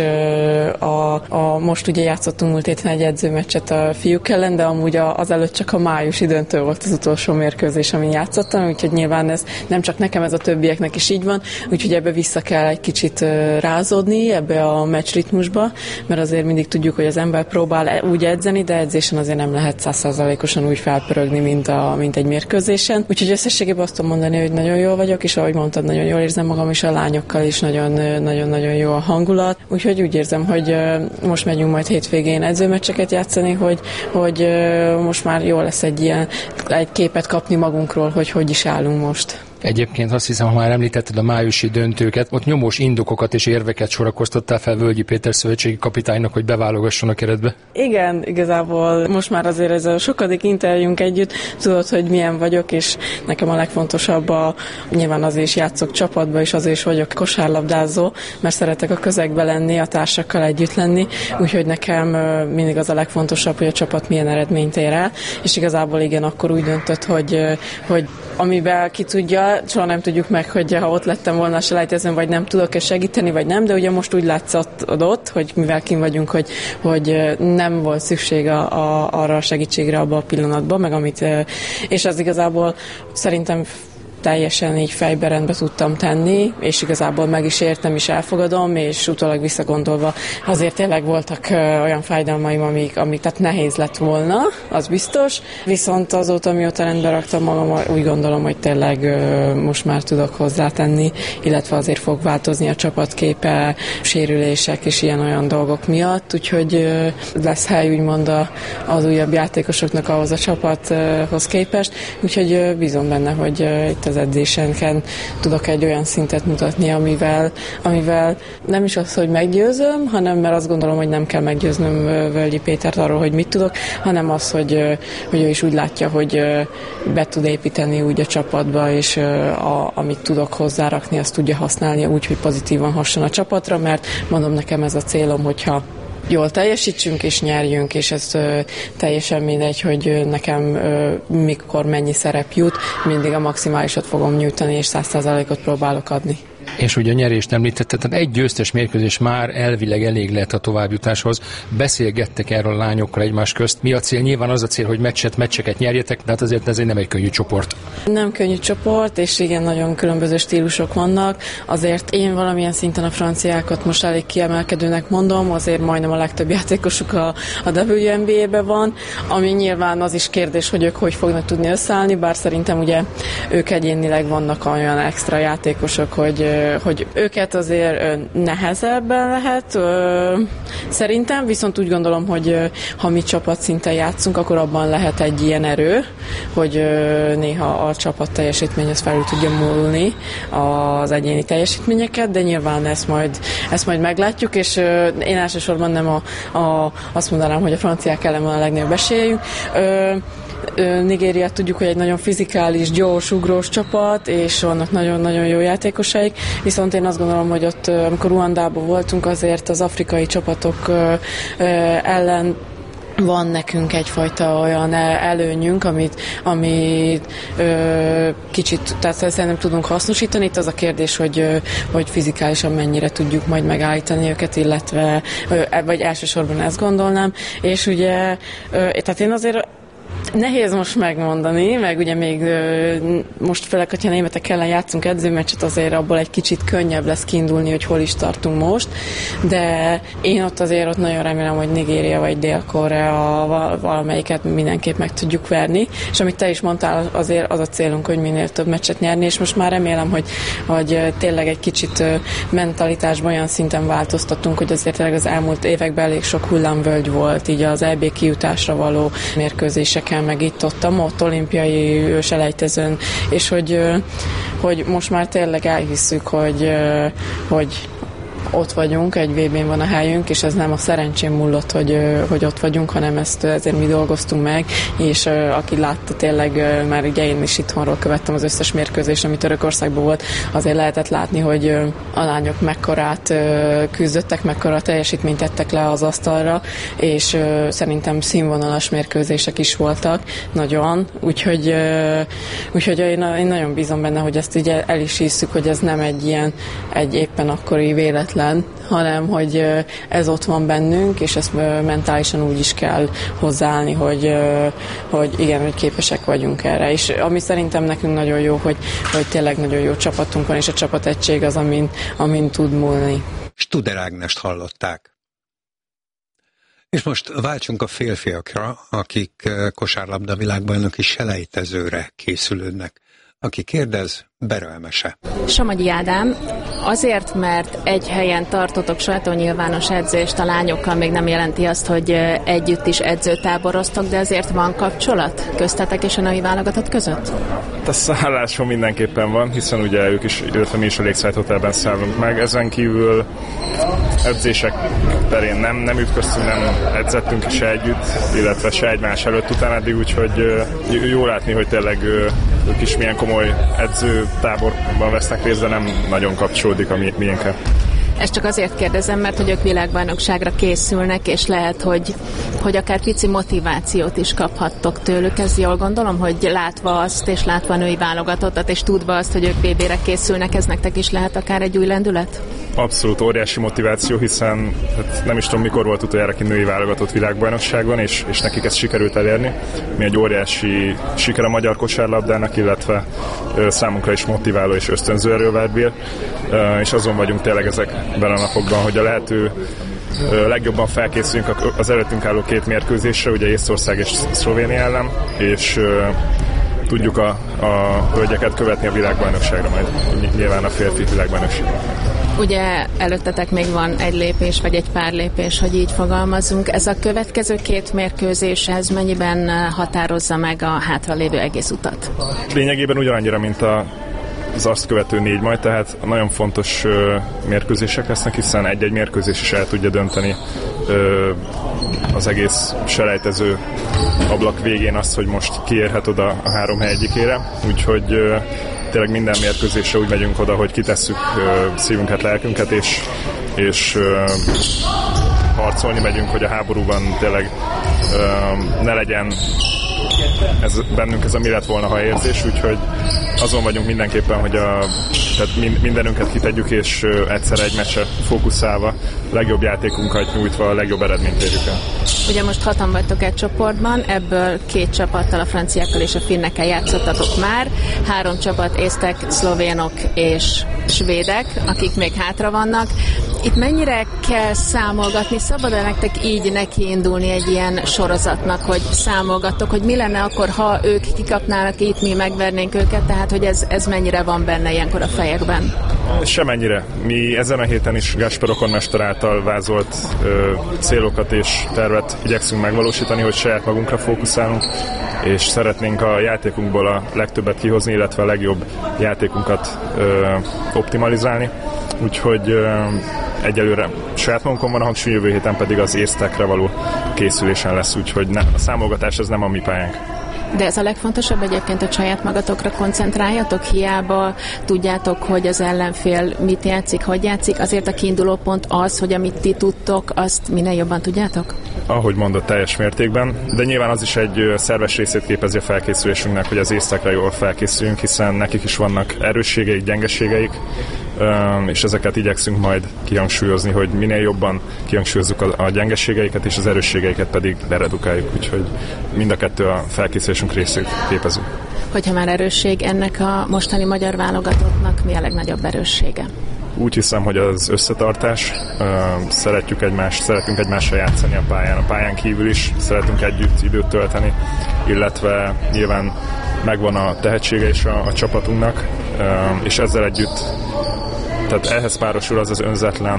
a, a, most ugye játszottunk múlt héten egy edzőmeccset a fiúk ellen, de amúgy azelőtt csak a májusi döntő volt az utolsó mérkőzés, amin játszottam, úgyhogy nyilván ez nem csak nekem, ez a többieknek is így van, úgyhogy ebbe vissza kell egy kicsit rázódni, ebbe a meccsritmusba, mert azért mindig tudjuk, hogy az ember próbál úgy edzeni, de edzésen azért nem lehet száz százalékosan úgy felpörögni, mint, a, mint egy mérkőzésen. Úgyhogy összességében azt tudom mondani, hogy nagyon jól vagyok, és ahogy mondtad, nagyon jól érzem magam, és a lányokkal is nagyon-nagyon jó a hangulat. Úgyhogy úgy érzem, hogy most megyünk majd hétvégén edzőmeccseket játszani, hogy, hogy most már jó lesz egy ilyen egy képet kapni magunkról, hogy hogy is állunk most. Egyébként azt hiszem, ha már említetted a májusi döntőket, ott nyomós indokokat és érveket sorakoztattál fel Völgyi Péter szövetségi kapitánynak, hogy beválogasson a keretbe. Igen, igazából most már azért ez a sokadik interjúnk együtt, tudod, hogy milyen vagyok, és nekem a legfontosabb a, nyilván azért is játszok csapatba, és azért is vagyok kosárlabdázó, mert szeretek a közegbe lenni, a társakkal együtt lenni, úgyhogy nekem mindig az a legfontosabb, hogy a csapat milyen eredményt ér el, és igazából igen, akkor úgy döntött, hogy, hogy amiben ki tudja persze soha nem tudjuk meg, hogy ha ott lettem volna a selejtezőn, vagy nem tudok-e segíteni, vagy nem, de ugye most úgy látszott ott, hogy mivel kint vagyunk, hogy, hogy nem volt szükség a, a, arra a segítségre abban a pillanatban, meg amit, és az igazából szerintem teljesen így fejbe rendbe tudtam tenni, és igazából meg is értem, is elfogadom, és utólag visszagondolva azért tényleg voltak olyan fájdalmaim, amik, amik tehát nehéz lett volna, az biztos, viszont azóta, mióta rendbe raktam magam, úgy gondolom, hogy tényleg most már tudok hozzátenni, illetve azért fog változni a csapatképe, sérülések és ilyen-olyan dolgok miatt, úgyhogy lesz hely úgymond az újabb játékosoknak ahhoz a csapathoz képest, úgyhogy bízom benne, hogy itt az edzésenken tudok egy olyan szintet mutatni, amivel, amivel nem is az, hogy meggyőzöm, hanem mert azt gondolom, hogy nem kell meggyőznöm Völgyi Pétert arról, hogy mit tudok, hanem az, hogy, hogy ő is úgy látja, hogy be tud építeni úgy a csapatba, és a, amit tudok hozzárakni, azt tudja használni úgy, hogy pozitívan hasson a csapatra, mert mondom, nekem ez a célom, hogyha jól teljesítsünk és nyerjünk, és ez ö, teljesen mindegy, hogy nekem ö, mikor mennyi szerep jut, mindig a maximálisat fogom nyújtani, és száz százalékot próbálok adni. És ugye a nyerést említetted, tehát egy győztes mérkőzés már elvileg elég lehet a továbbjutáshoz. Beszélgettek erről a lányokkal egymás közt. Mi a cél? Nyilván az a cél, hogy meccset, meccseket nyerjetek, de hát azért ez nem egy könnyű csoport. Nem könnyű csoport, és igen, nagyon különböző stílusok vannak. Azért én valamilyen szinten a franciákat most elég kiemelkedőnek mondom, azért majdnem a legtöbb játékosuk a, a dupla vé en bé á-ben van, ami nyilván az is kérdés, hogy ők hogy fognak tudni összeállni, bár szerintem ugye ők egyénileg vannak olyan extra játékosok, hogy hogy őket azért nehezebben lehet szerintem, viszont úgy gondolom, hogy ha mi csapatszinten játszunk, akkor abban lehet egy ilyen erő, hogy néha a csapat teljesítmény az felül tudja múlni az egyéni teljesítményeket, de nyilván ezt majd, ezt majd meglátjuk, és én elsősorban nem a, a, azt mondanám, hogy a franciák ellen van a legnagyobb esélyünk. Nigériát tudjuk, hogy egy nagyon fizikális, gyors, ugrós csapat, és vannak nagyon-nagyon jó játékosaik, viszont én azt gondolom, hogy ott, amikor Ruandában voltunk, azért az afrikai csapatok ellen van nekünk egyfajta olyan előnyünk, amit, amit ö, kicsit, tehát szerintem tudunk hasznosítani. Itt az a kérdés, hogy, hogy fizikálisan mennyire tudjuk majd megállítani őket, illetve, vagy elsősorban ezt gondolnám. És ugye, ö, tehát én azért nehéz most megmondani, meg ugye még most főleg, hogyha németek ellen játszunk edzőmeccset, azért abból egy kicsit könnyebb lesz kiindulni, hogy hol is tartunk most, de én ott azért ott nagyon remélem, hogy Nigéria vagy Dél-Korea valamelyiket mindenképp meg tudjuk verni, és amit te is mondtál, azért az a célunk, hogy minél több meccset nyerni, és most már remélem, hogy, hogy tényleg egy kicsit mentalitásban olyan szinten változtatunk, hogy azért tényleg az elmúlt években elég sok hullámvölgy volt, így az é bé kijutásra való mérkőzéseken, meg itt ott, ott olimpiai selejtezőn, és hogy, hogy most már tényleg elhisszük, hogy, hogy ott vagyunk, egy vé bén van a helyünk, és ez nem a szerencsém múlott, hogy, hogy ott vagyunk, hanem ezt ezért mi dolgoztunk meg, és aki látta tényleg, már ugye én is itthonról követtem az összes mérkőzést, ami Törökországban volt, azért lehetett látni, hogy a lányok mekkorát küzdöttek, mekkora teljesítményt tettek le az asztalra, és szerintem színvonalas mérkőzések is voltak, nagyon, úgyhogy, úgyhogy én, én nagyon bízom benne, hogy ezt így el is hiszük, hogy ez nem egy ilyen, egy éppen akkori véletlen, hanem hogy ez ott van bennünk, és ezt mentálisan úgy is kell hozzáállni, hogy, hogy igen, hogy képesek vagyunk erre. És ami szerintem nekünk nagyon jó, hogy, hogy tényleg nagyon jó csapatunk van, és a csapategység az, amin, amin tud múlni. Studer Ágnest hallották. És most váltsunk a férfiakra, akik kosárlabda világbajnoki selejtezőre készülődnek. Aki kérdez, Bera Emese. Somogyi Ádám, azért, mert egy helyen tartotok sajtónyilvános edzést a lányokkal, még nem jelenti azt, hogy együtt is edzőtáboroztok, de azért van kapcsolat köztetek és a női válogatott között? A szálláson mindenképpen van, hiszen ugye ők is, illetve mi is a Lakeside Hotelben szállunk meg. Ezen kívül edzések terén nem, nem ütköztünk, nem edzettünk se együtt, illetve se egymás előtt utána eddig, úgyhogy jó látni, hogy tényleg ők is milyen komoly edzőtáborban vesznek részt, de nem nagyon kapcsolódik a miénkkel. Ezt csak azért kérdezem, mert hogy ők világbajnokságra készülnek, és lehet, hogy, hogy akár pici motivációt is kaphattok tőlük. Ez jól gondolom, hogy látva azt, és látva a női válogatottat, és tudva azt, hogy ők bé bére készülnek, ez nektek is lehet akár egy új lendület? Abszolút óriási motiváció, hiszen hát nem is tudom, mikor volt utoljára ki női válogatott világbajnokságon, és, és nekik ezt sikerült elérni. Mi egy óriási siker a magyar kosárlabdának, illetve ö, számunkra is motiváló és ösztönző erővel bír, ö, és azon vagyunk tényleg ezekben a napokban, hogy a lehető ö, legjobban felkészüljünk az előttünk álló két mérkőzésre, ugye Észtország és Szlovénia ellen, és ö, tudjuk a, a hölgyeket követni a világbajnokságra majd, nyilván a férfi világbajnokságra. Ugye előttetek még van egy lépés, vagy egy pár lépés, hogy így fogalmazunk. Ez a következő két mérkőzés, ez mennyiben határozza meg a hátralévő egész utat? Lényegében ugyanannyira, mint a az azt követő négy majd, tehát nagyon fontos ö, mérkőzések lesznek, hiszen egy-egy mérkőzés is el tudja dönteni ö, az egész selejtező ablak végén azt, hogy most kiérhet oda a három hely egyikére, úgyhogy ö, tényleg minden mérkőzésre úgy megyünk oda, hogy kitesszük ö, szívünket, lelkünket, és, és ö, harcolni megyünk, hogy a háborúban tényleg ö, ne legyen ez, bennünk ez a mi lett volna, ha érzés, úgyhogy azon vagyunk mindenképpen, hogy a, tehát mindenünket kitegyük, és ö, egyszer egy meccse fókuszálva, legjobb játékunkat nyújtva a legjobb eredményt érjük el. Ugye most hatan vagytok egy csoportban, ebből két csapattal, a franciákkal és a finnekkel játszottatok már, három csapat, észtek, szlovénok és svédek, akik még hátra vannak. Itt mennyire kell számolgatni, szabad-e nektek így nekiindulni egy ilyen sorozatnak, hogy számolgattok, hogy mi lenne akkor, ha ők kikapnának, itt mi megvernénk őket, tehát hogy ez, ez mennyire van benne ilyenkor a fejekben? Semennyire. Mi ezen a héten is Gáspár Okon mester által vázolt ö, célokat és tervet igyekszünk megvalósítani, hogy saját magunkra fókuszálunk, és szeretnénk a játékunkból a legtöbbet kihozni, illetve a legjobb játékunkat ö, optimalizálni. Úgyhogy ö, egyelőre saját magunkon van a hangsúly, jövő héten pedig az észtekre való készülésen lesz, úgyhogy ne, a számolgatás az nem a mi pályánk. De ez a legfontosabb egyébként, hogy saját magatokra koncentráljatok, hiába tudjátok, hogy az ellenfél mit játszik, hogy játszik, azért a kiinduló pont az, hogy amit ti tudtok, azt minél jobban tudjátok? Ahogy mondott, teljes mértékben, de nyilván az is egy szerves részét képezi a felkészülésünknek, hogy az észtekre jól felkészüljünk, hiszen nekik is vannak erősségeik, gyengeségeik, és ezeket igyekszünk majd kihangsúlyozni, hogy minél jobban kihangsúlyozzuk a gyengeségeiket, és az erősségeiket pedig leredukáljuk, úgyhogy mind a kettő a felkészülésünk részét képezi. Hogyha már erősség, ennek a mostani magyar válogatottnak mi a legnagyobb erőssége? Úgy hiszem, hogy az összetartás, szeretjük egymást, szeretünk egymással játszani a pályán, a pályán kívül is szeretünk együtt időt tölteni, illetve nyilván megvan a tehetsége is a, a csapatunknak, és ezzel együtt, tehát ehhez párosul az az önzetlen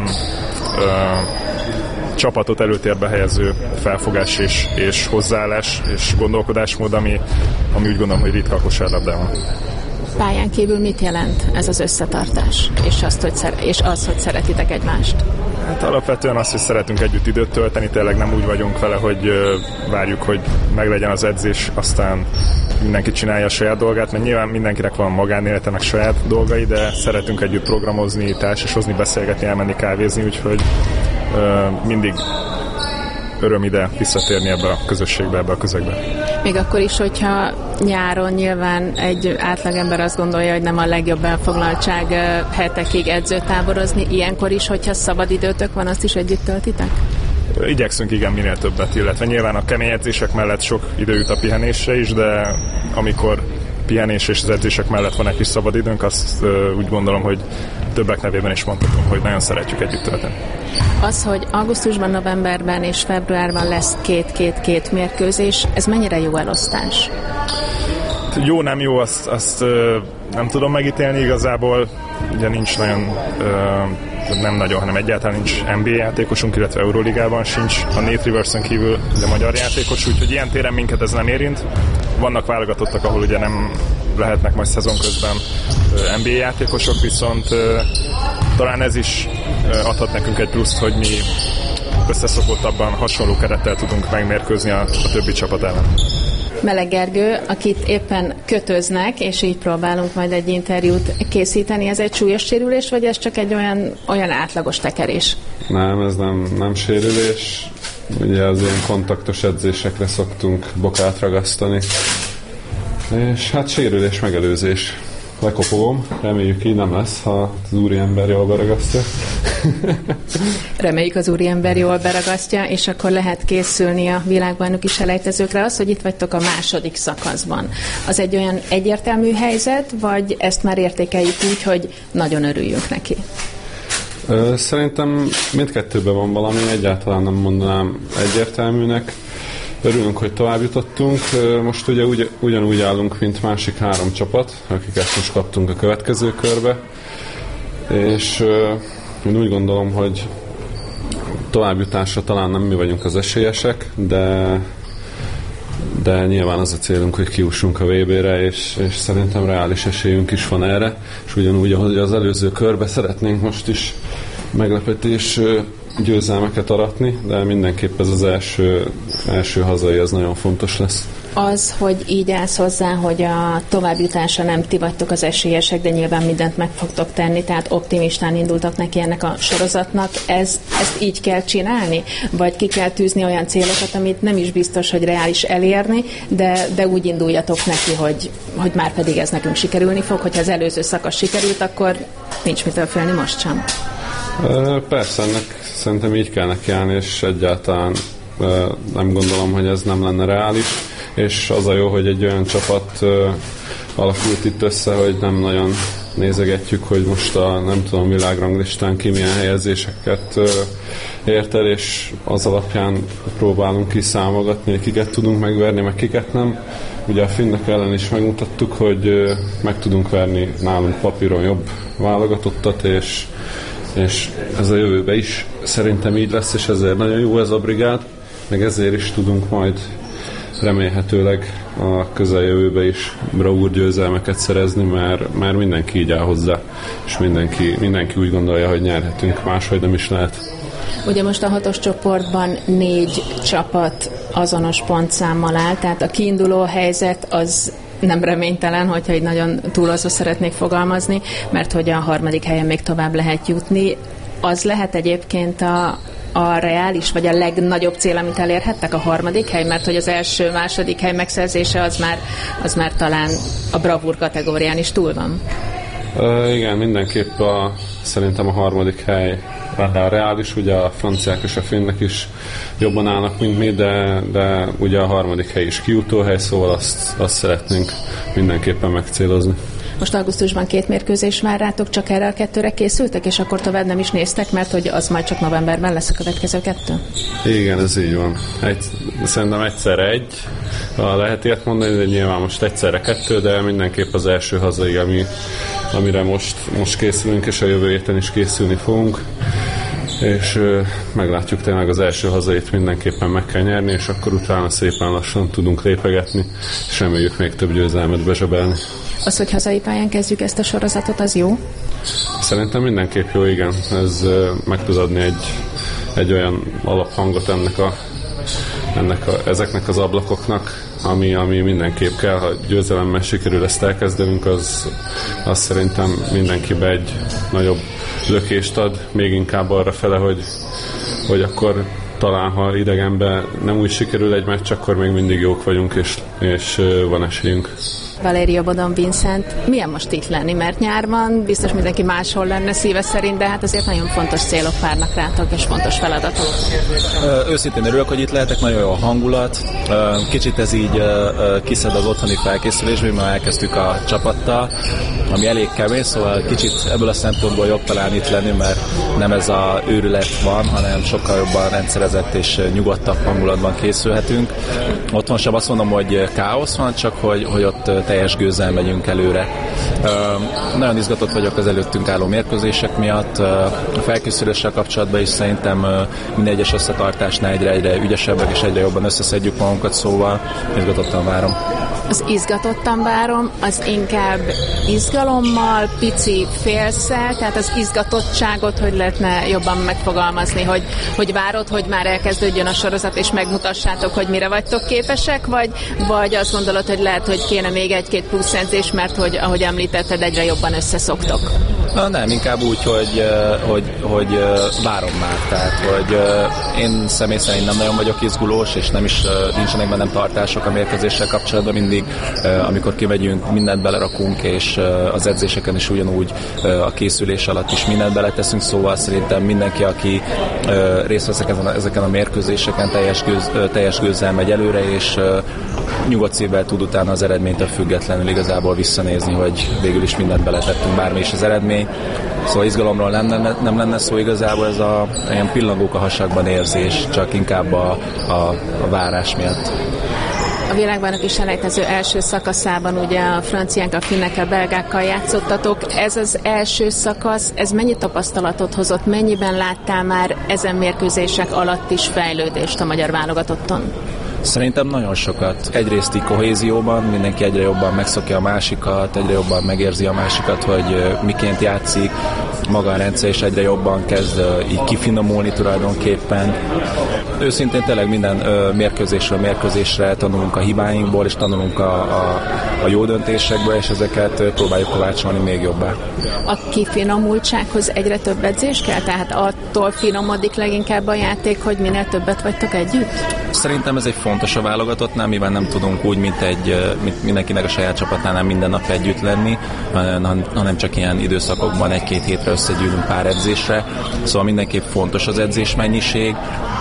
csapatot előtérbe helyező felfogás és, és hozzáállás és gondolkodásmód, ami, ami úgy gondolom, hogy ritka a kosárlabdában. Pályán kívül mit jelent ez az összetartás, és, azt, hogy szer- és az, hogy szeretitek egymást? Hát alapvetően az, hogy szeretünk együtt időt tölteni, tényleg nem úgy vagyunk vele, hogy várjuk, hogy meglegyen az edzés, aztán mindenki csinálja a saját dolgát, mert nyilván mindenkinek van magánélete, meg saját dolgai, de szeretünk együtt programozni, társasozni, beszélgetni, elmenni kávézni, úgyhogy uh, mindig öröm ide visszatérni ebbe a közösségbe, ebbe a közegbe. Még akkor is, hogyha nyáron nyilván egy átlagember azt gondolja, hogy nem a legjobb elfoglaltság hetekig edzőtáborozni, ilyenkor is, hogyha szabad időtök van, azt is együtt töltitek? Igyekszünk igen minél többet, illetve nyilván a kemény edzések mellett sok idő jut a pihenésre is, de amikor pihenés és az edzések mellett van egy kis szabad időnk, azt uh, úgy gondolom, hogy többek nevében is mondhatom, hogy nagyon szeretjük együtt tölteni. Az, hogy augusztusban, novemberben és februárban lesz két-két-két mérkőzés, ez mennyire jó elosztás? Jó, nem jó, azt, azt uh, nem tudom megítélni igazából, ugye nincs nagyon uh, nem nagyon, hanem egyáltalán nincs en bé á játékosunk, illetve Euróligában sincs a Nate Riversen kívül de magyar játékos, úgyhogy ilyen téren minket ez nem érint. Vannak válogatottak, ahol ugye nem lehetnek majd szezon közben en bé á játékosok, viszont talán ez is adhat nekünk egy pluszt, hogy mi összeszokottabban hasonló kerettel tudunk megmérkőzni a, a többi csapat ellen. Meleg Gergő, akit éppen kötöznek, és így próbálunk majd egy interjút készíteni. Ez egy súlyos sérülés, vagy ez csak egy olyan, olyan átlagos tekerés? Nem, ez nem, nem sérülés. Ugye az ilyen kontaktos edzésekre szoktunk bokát ragasztani. És hát sérülés megelőzés. Lekopogom, reméljük így nem lesz, ha az úriember jól beragasztja. Reméljük az úriember jól beragasztja, és akkor lehet készülni a világbajnoki selejtezőkre. Az, hogy itt vagytok a második szakaszban, az egy olyan egyértelmű helyzet, vagy ezt már értékeljük úgy, hogy nagyon örüljünk neki? Szerintem mindkettőben van valami, egyáltalán nem mondanám egyértelműnek. Örülünk, hogy tovább jutottunk. Most ugye ugy, ugyanúgy állunk, mint másik három csapat, akiket most kaptunk a következő körbe. És én úgy gondolom, hogy továbbjutásra talán nem mi vagyunk az esélyesek, de, de nyilván az a célunk, hogy kiussunk a vé bé-re, és, és szerintem reális esélyünk is van erre. És ugyanúgy, ahogy az előző körbe szeretnénk most is meglepetés győzelmeket aratni, de mindenképp ez az első, első hazai, az nagyon fontos lesz. Az, hogy így állsz hozzá, hogy a továbbjutásra nem ti vagytok az esélyesek, de nyilván mindent meg fogtok tenni, tehát optimistán indultak neki ennek a sorozatnak, ez, ezt így kell csinálni? Vagy ki kell tűzni olyan célokat, amit nem is biztos, hogy reális elérni, de, de úgy induljatok neki, hogy, hogy már pedig ez nekünk sikerülni fog, hogyha az előző szakasz sikerült, akkor nincs mitől félni most sem. Persze, ennek szerintem így kell nekiállni, és egyáltalán nem gondolom, hogy ez nem lenne reális, és az a jó, hogy egy olyan csapat alakult itt össze, hogy nem nagyon nézegetjük, hogy most a nem tudom világranglistán ki milyen helyezéseket ért el, és az alapján próbálunk kiszámogatni, hogy kiket tudunk megverni, meg kiket nem. Ugye a finnek ellen is megmutattuk, hogy meg tudunk verni nálunk papíron jobb válogatottat, és és ez a jövőben is szerintem így lesz, és ezért nagyon jó ez a brigád, meg ezért is tudunk majd remélhetőleg a közeljövőben is bravúr győzelmeket szerezni, mert, mert mindenki így áll hozzá, és mindenki, mindenki úgy gondolja, hogy nyerhetünk, máshogy nem is lehet. Ugye most a hatos csoportban négy csapat azonos pontszámmal áll, tehát a kiinduló helyzet az nem reménytelen, hogyha így nagyon túlozva szeretnék fogalmazni, mert hogy a harmadik helyen még tovább lehet jutni. Az lehet egyébként a, a reális, vagy a legnagyobb cél, amit elérhettek, a harmadik hely, mert hogy az első, második hely megszerzése az már, az már talán a bravúr kategórián is túl van. Uh, igen, mindenképp a, szerintem a harmadik hely lenne a reális, ugye a franciák és a finnek is jobban állnak, mint mi, de, de ugye a harmadik hely is kijutóhely, szóval azt, azt szeretnénk mindenképpen megcélozni. Most augusztusban két mérkőzés vár rátok, csak erre a kettőre készültek, és akkor tovább nem is néztek, mert hogy az majd csak novemberben lesz a következő kettő? Igen, ez így van. Egy, szerintem egyszerre egy, lehet ilyet mondani, de nyilván most egyszerre kettő, de mindenképp az első hazai, ami, amire most, most készülünk, és a jövő héten is készülni fogunk. És ö, meglátjuk, tényleg az első hazait mindenképpen meg kell nyerni, és akkor utána szépen lassan tudunk lépegetni, és reméljük még több győzelmet bezsebelni. Az, hogy hazai pályán kezdjük ezt a sorozatot, az jó? Szerintem mindenképp jó, igen. Ez ö, meg tud adni egy, egy olyan alaphangot ennek a, ennek a, ezeknek az ablakoknak, ami, ami mindenképp kell, ha győzelemmel sikerül ezt elkezdenünk, az, az szerintem mindenkibe egy nagyobb lökést ad, még inkább arra fele, hogy, hogy akkor talán, ha idegenben nem úgy sikerül egy meccs, akkor még mindig jók vagyunk, és, és van esélyünk. Valéria Bodon Vincent, milyen most itt lenni? Mert nyárban biztos mindenki máshol lenne szíve szerint, de hát azért nagyon fontos célok várnak rátok, és fontos feladatok. Őszintén örülök, hogy itt lehetek, nagyon jó a hangulat. Kicsit ez így kiszed az otthoni felkészülésből, mert elkezdtük a csapattal, ami elég kemény, szóval kicsit ebből a szempontból jobb talán itt lenni, mert nem ez a őrület van, hanem sokkal jobban rendszerezett és nyugodtabb hangulatban készülhetünk. Otthon sem azt mondom, hogy káosz van, csak hogy, hogy ott teljes gőzzel megyünk előre. Nagyon izgatott vagyok az előttünk álló mérkőzések miatt. A felkészüléssel kapcsolatban is szerintem minden egyes összetartásnál egyre-egyre ügyesebbek és egyre jobban összeszedjük magunkat, szóval izgatottan várom. Az izgatottan várom, az inkább izgalommal, pici félszel, tehát az izgatottságot, hogy lehetne jobban megfogalmazni, hogy, hogy várod, hogy már elkezdődjön a sorozat, és megmutassátok, hogy mire vagytok képesek, vagy, vagy azt gondolod, hogy lehet, hogy kéne még egy-két plusz edzés, mert hogy, ahogy említetted, egyre jobban összeszoktok? Na, nem, inkább úgy, hogy, hogy, hogy várom már, tehát, hogy én személy szerint nem nagyon vagyok izgulós, és nem is nincsenek bennem tartások a mérkőzéssel kapcsolatban, mindig, amikor kimegyünk, mindent belerakunk, és az edzéseken is ugyanúgy a készülés alatt is mindent beleteszünk, szóval szerintem mindenki, aki részt vesz ezeken a mérkőzéseken, teljes, gőz, teljes gőzzel megy előre, és nyugodt szívvel tud utána az eredménytől függetlenül igazából visszanézni, hogy végül is mindent beletettünk, bármi is az eredmény. Szóval izgalomról nem lenne, nem lenne szó igazából, ez a ilyen pillangók a hasakban érzés, csak inkább a, a, a várás miatt. A világbajnoki selejtező első szakaszában ugye a franciákkal, finnekkel, belgákkal játszottatok. Ez az első szakasz, ez mennyi tapasztalatot hozott? Mennyiben láttál már ezen mérkőzések alatt is fejlődést a magyar válogatotton? Szerintem nagyon sokat. Egyrészt így kohézióban, mindenki egyre jobban megszokja a másikat, egyre jobban megérzi a másikat, hogy miként játszik, maga a rendszer is egyre jobban kezd így kifinomulni tulajdonképpen. Őszintén tényleg minden mérkőzésről mérkőzésre tanulunk a hibáinkból, és tanulunk a, a, a jó döntésekből, és ezeket próbáljuk kovácsolni még jobbá. A kifinomultsághoz egyre több edzés kell? Tehát attól finomodik leginkább a játék, hogy minél többet vagytok együtt? Szerintem ez egy fontos a válogatottnál, mivel nem tudunk úgy, mint, egy, mint mindenkinek a saját csapatnál minden nap együtt lenni, hanem csak ilyen időszakokban egy-két hétre összegyűlünk pár edzésre. Szóval mindenképp fontos az edzésmennyiség,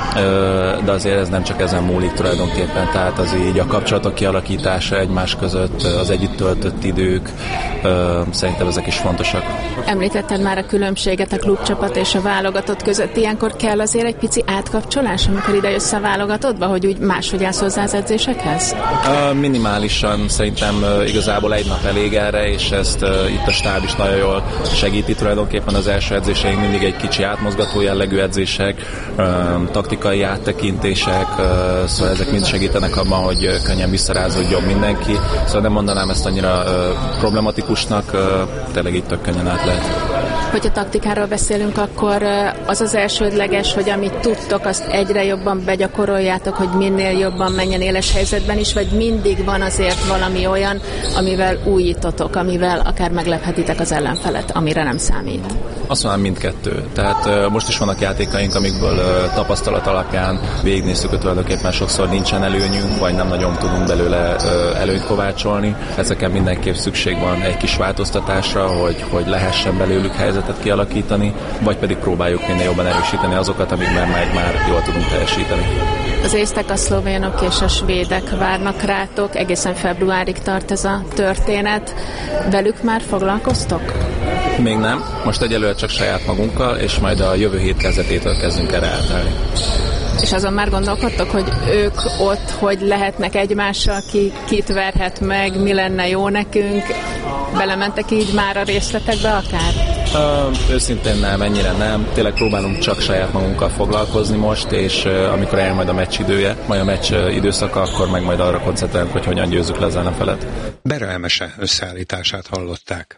de azért ez nem csak ezen múlik tulajdonképpen, tehát az így a kapcsolatok kialakítása egymás között, az együtt töltött idők, szerintem ezek is fontosak. Említetted már a különbséget a klubcsapat és a válogatott között, ilyenkor kell azért egy pici átkapcsolás, amikor ide jössz a válogatottba, hogy úgy máshogy állsz hozzá az edzésekhez? Minimálisan, szerintem igazából egy nap elég erre, és ezt itt a stáb is nagyon jól segíti tulajdonképpen. Az első edzéseink mindig egy kicsi átmozgató jellegű edzések, taktikai áttekintések, szóval ezek mind segítenek abban, hogy könnyen visszarázódjon mindenki. Szóval nem mondanám ezt annyira problematikusnak, tényleg itt tök könnyen át lehet. Hogyha taktikáról beszélünk, akkor az az elsődleges, hogy amit tudtok, azt egyre jobban begyakoroljátok, hogy minél jobban menjen éles helyzetben is, vagy mindig van azért valami olyan, amivel újítotok, amivel akár meglephetitek az ellenfelet, amire nem számít? Azt mondom, mindkettő. Tehát most is vannak játékaink, amikből tapasztalat alapján végignézzük, hogy tulajdonképpen sokszor nincsen előnyünk, vagy nem nagyon tudunk belőle előnyt kovácsolni. Ezeken mindenképp szükség van egy kis változtatásra, hogy, hogy lehessen belőlük helyzetet kialakítani, vagy pedig próbáljuk minél jobban erősíteni azokat, amikben meg már jól tudunk teljesíteni. Az észtek, a szlovénok és a svédek várnak rátok, egészen februárig tart ez a történet. Velük már foglalkoztok? Még nem. Most egyelőre csak saját magunkkal, és majd a jövő hét kezdetétől kezdünk erre átállni. És azon már gondolkodtok, hogy ők ott, hogy lehetnek egymással, ki kit verhet meg, mi lenne jó nekünk? Belementek így már a részletekbe akár? Uh, őszintén nem, ennyire nem. Tényleg próbálunk csak saját magunkkal foglalkozni most, és uh, amikor eljön majd a meccs idője, majd a meccs uh, időszaka, akkor meg majd arra koncentrálunk, hogy hogyan győzzük le az ellenfelet. Bera Emese összeállítását hallották.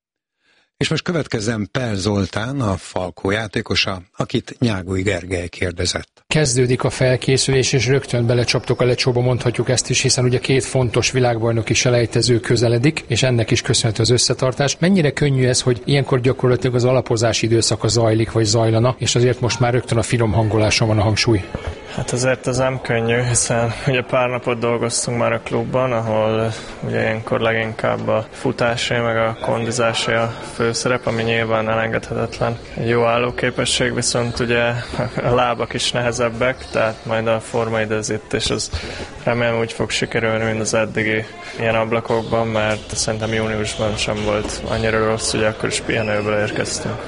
És most következzen Per Zoltán, a Falkó játékosa, akit Nyágúj Gergely kérdezett. Kezdődik a felkészülés, és rögtön belecsaptok a lecsóba, mondhatjuk ezt is, hiszen ugye két fontos világbajnoki selejtező közeledik, és ennek is köszönhető az összetartás. Mennyire könnyű ez, hogy ilyenkor gyakorlatilag az alapozási időszaka zajlik, vagy zajlana, és azért most már rögtön a finom hangoláson van a hangsúly? Hát azért ez nem könnyű, hiszen ugye pár napot dolgoztunk már a klubban, ahol ugye ilyenkor leginkább a futásé, meg a kondizásé a főszerep, ami nyilván elengedhetetlen. Egy jó állóképesség, viszont ugye a lábak is nehezebbek, tehát majd a formaidőzítés az remélem úgy fog sikerülni, mint az eddigi ilyen ablakokban, mert szerintem júniusban sem volt annyira rossz, ugye akkor is pihenőből érkeztünk.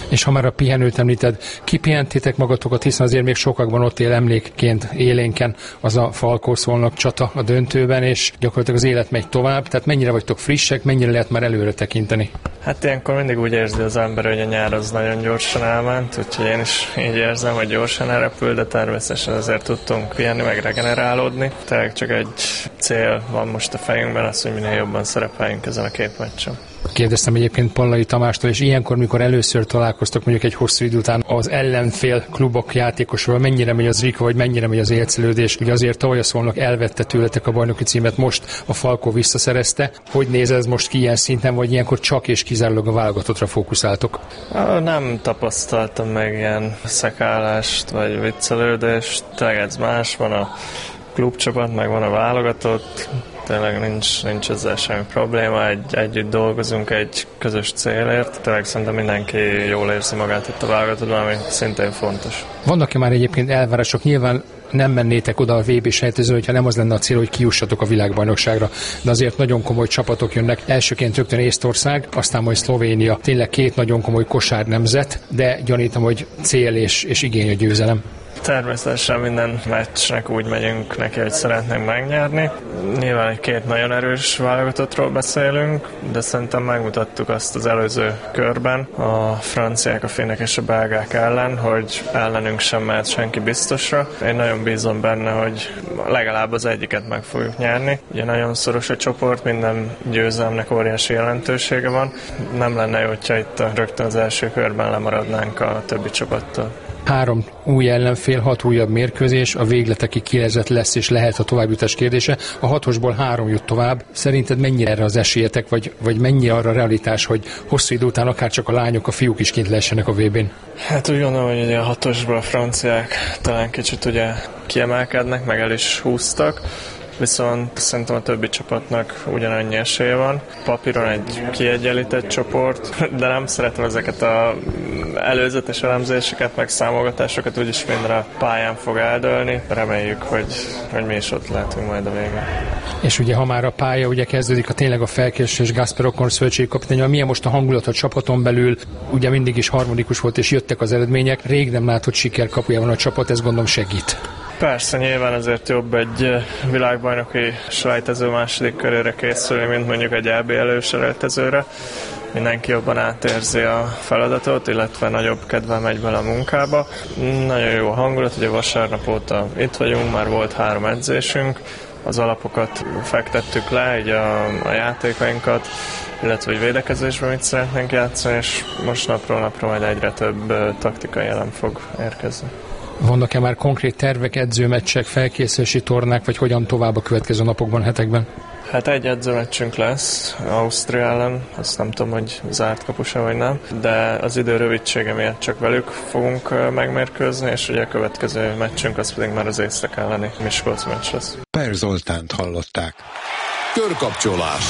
És ha már a pihenőt említed, kipihentétek magatokat, hiszen azért még sokakban ott él emlékként élénken az a Falkó-Szolnok csata a döntőben, és gyakorlatilag az élet megy tovább, tehát mennyire vagytok frissek, mennyire lehet már előre tekinteni? Hát ilyenkor mindig úgy érzi az ember, hogy a nyár az nagyon gyorsan elment, úgyhogy én is így érzem, hogy gyorsan elrepül, de természetesen azért tudtunk pihenni, meg regenerálódni. Tehát csak egy cél van most a fejünkben, az, hogy minél jobban szerepeljünk ezen a két meccsen. Kérdeztem egyébként Pallai Tamástól, és ilyenkor, mikor először találkoztok mondjuk egy hosszú idő után az ellenfél klubok játékosról, mennyire megy az rika, vagy mennyire megy az élcelődés? Ugye azért tavaly a Szolnok elvette tőletek a bajnoki címet, most a Falkó visszaszerezte. Hogy néz ez most ki ilyen szinten, vagy ilyenkor csak és kizárólag a válogatottra fókuszáltok? Nem tapasztaltam meg ilyen szekálást, vagy viccelődést. Tényleg ez más, van a klubcsapat, meg van a válogatott. Tényleg nincs, nincs ezzel semmi probléma, egy, együtt dolgozunk egy közös célért. Tényleg szerintem mindenki jól érzi magát itt a válogatottban, ami szintén fontos. Vannak-e már egyébként elvárások? Nyilván nem mennétek oda a vé bé sejtezőre, hogyha nem az lenne a cél, hogy kijussatok a világbajnokságra. De azért nagyon komoly csapatok jönnek. Elsőként rögtön Észtország, aztán majd Szlovénia. Tényleg két nagyon komoly kosárnemzet, de gyanítom, hogy cél és, és igény a győzelem. Természetesen minden meccsnek úgy megyünk neki, hogy szeretnénk megnyerni. Nyilván egy két nagyon erős válogatottról beszélünk, de szerintem megmutattuk azt az előző körben a franciák, a finnek és a belgák ellen, hogy ellenünk sem mehet senki biztosra. Én nagyon bízom benne, hogy legalább az egyiket meg fogjuk nyerni. Ugye nagyon szoros a csoport, minden győzelmnek óriási jelentősége van. Nem lenne jó, hogyha itt rögtön az első körben lemaradnánk a többi csapattól. Három új ellenfél, hat újabb mérkőzés, a végletekig kielezett lesz és lehet a továbbjutás kérdése. A hatosból három jut tovább. Szerinted mennyire erre az esélyetek, vagy, vagy mennyi arra a realitás, hogy hosszú idő után akár csak a lányok, a fiúk is kint lehessenek a vé bén? Hát úgy gondolom, hogy a hatosból a franciák talán kicsit ugye kiemelkednek, meg el is húztak. Viszont szerintem a többi csapatnak ugyanannyi esélye van. Papíron egy kiegyenlített csoport, de nem szeretem ezeket az előzetes elemzéseket, meg számogatásokat, úgyis minden a pályán fog eldőlni. Reméljük, hogy, hogy mi is ott lehetünk majd a végén. És ugye, ha már a pálya ugye kezdődik, a tényleg a felkészülés Gászper Okon szövetségi kapitány, milyen most a hangulat a csapaton belül, ugye mindig is harmonikus volt, és jöttek az eredmények. Rég nem látott sikerkapujában a csapat, ez gondolom segít. Persze, nyilván azért jobb egy világbajnoki selejtező második körére készülni, mint mondjuk egy é bé előselejtezőre. Mindenki jobban átérzi a feladatot, illetve nagyobb kedvel megy bele a munkába. Nagyon jó a hangulat, ugye vasárnap óta itt vagyunk, már volt három edzésünk, az alapokat fektettük le, így a, a játékainkat, illetve hogy védekezésben mit szeretnénk játszani, és most napról napra majd egyre több taktikai elem fog érkezni. Vannak-e már konkrét tervek, edzőmeccsek, felkészülési tornák, vagy hogyan tovább a következő napokban, hetekben? Hát egy edzőmeccsünk lesz Ausztria ellen, azt nem tudom, hogy zárt kapusa vagy nem, de az idő rövidsége miatt csak velük fogunk megmérkőzni, és ugye a következő meccsünk az pedig már az észak elleni Miskolc meccs lesz. Per Zoltánt hallották. Körkapcsolás.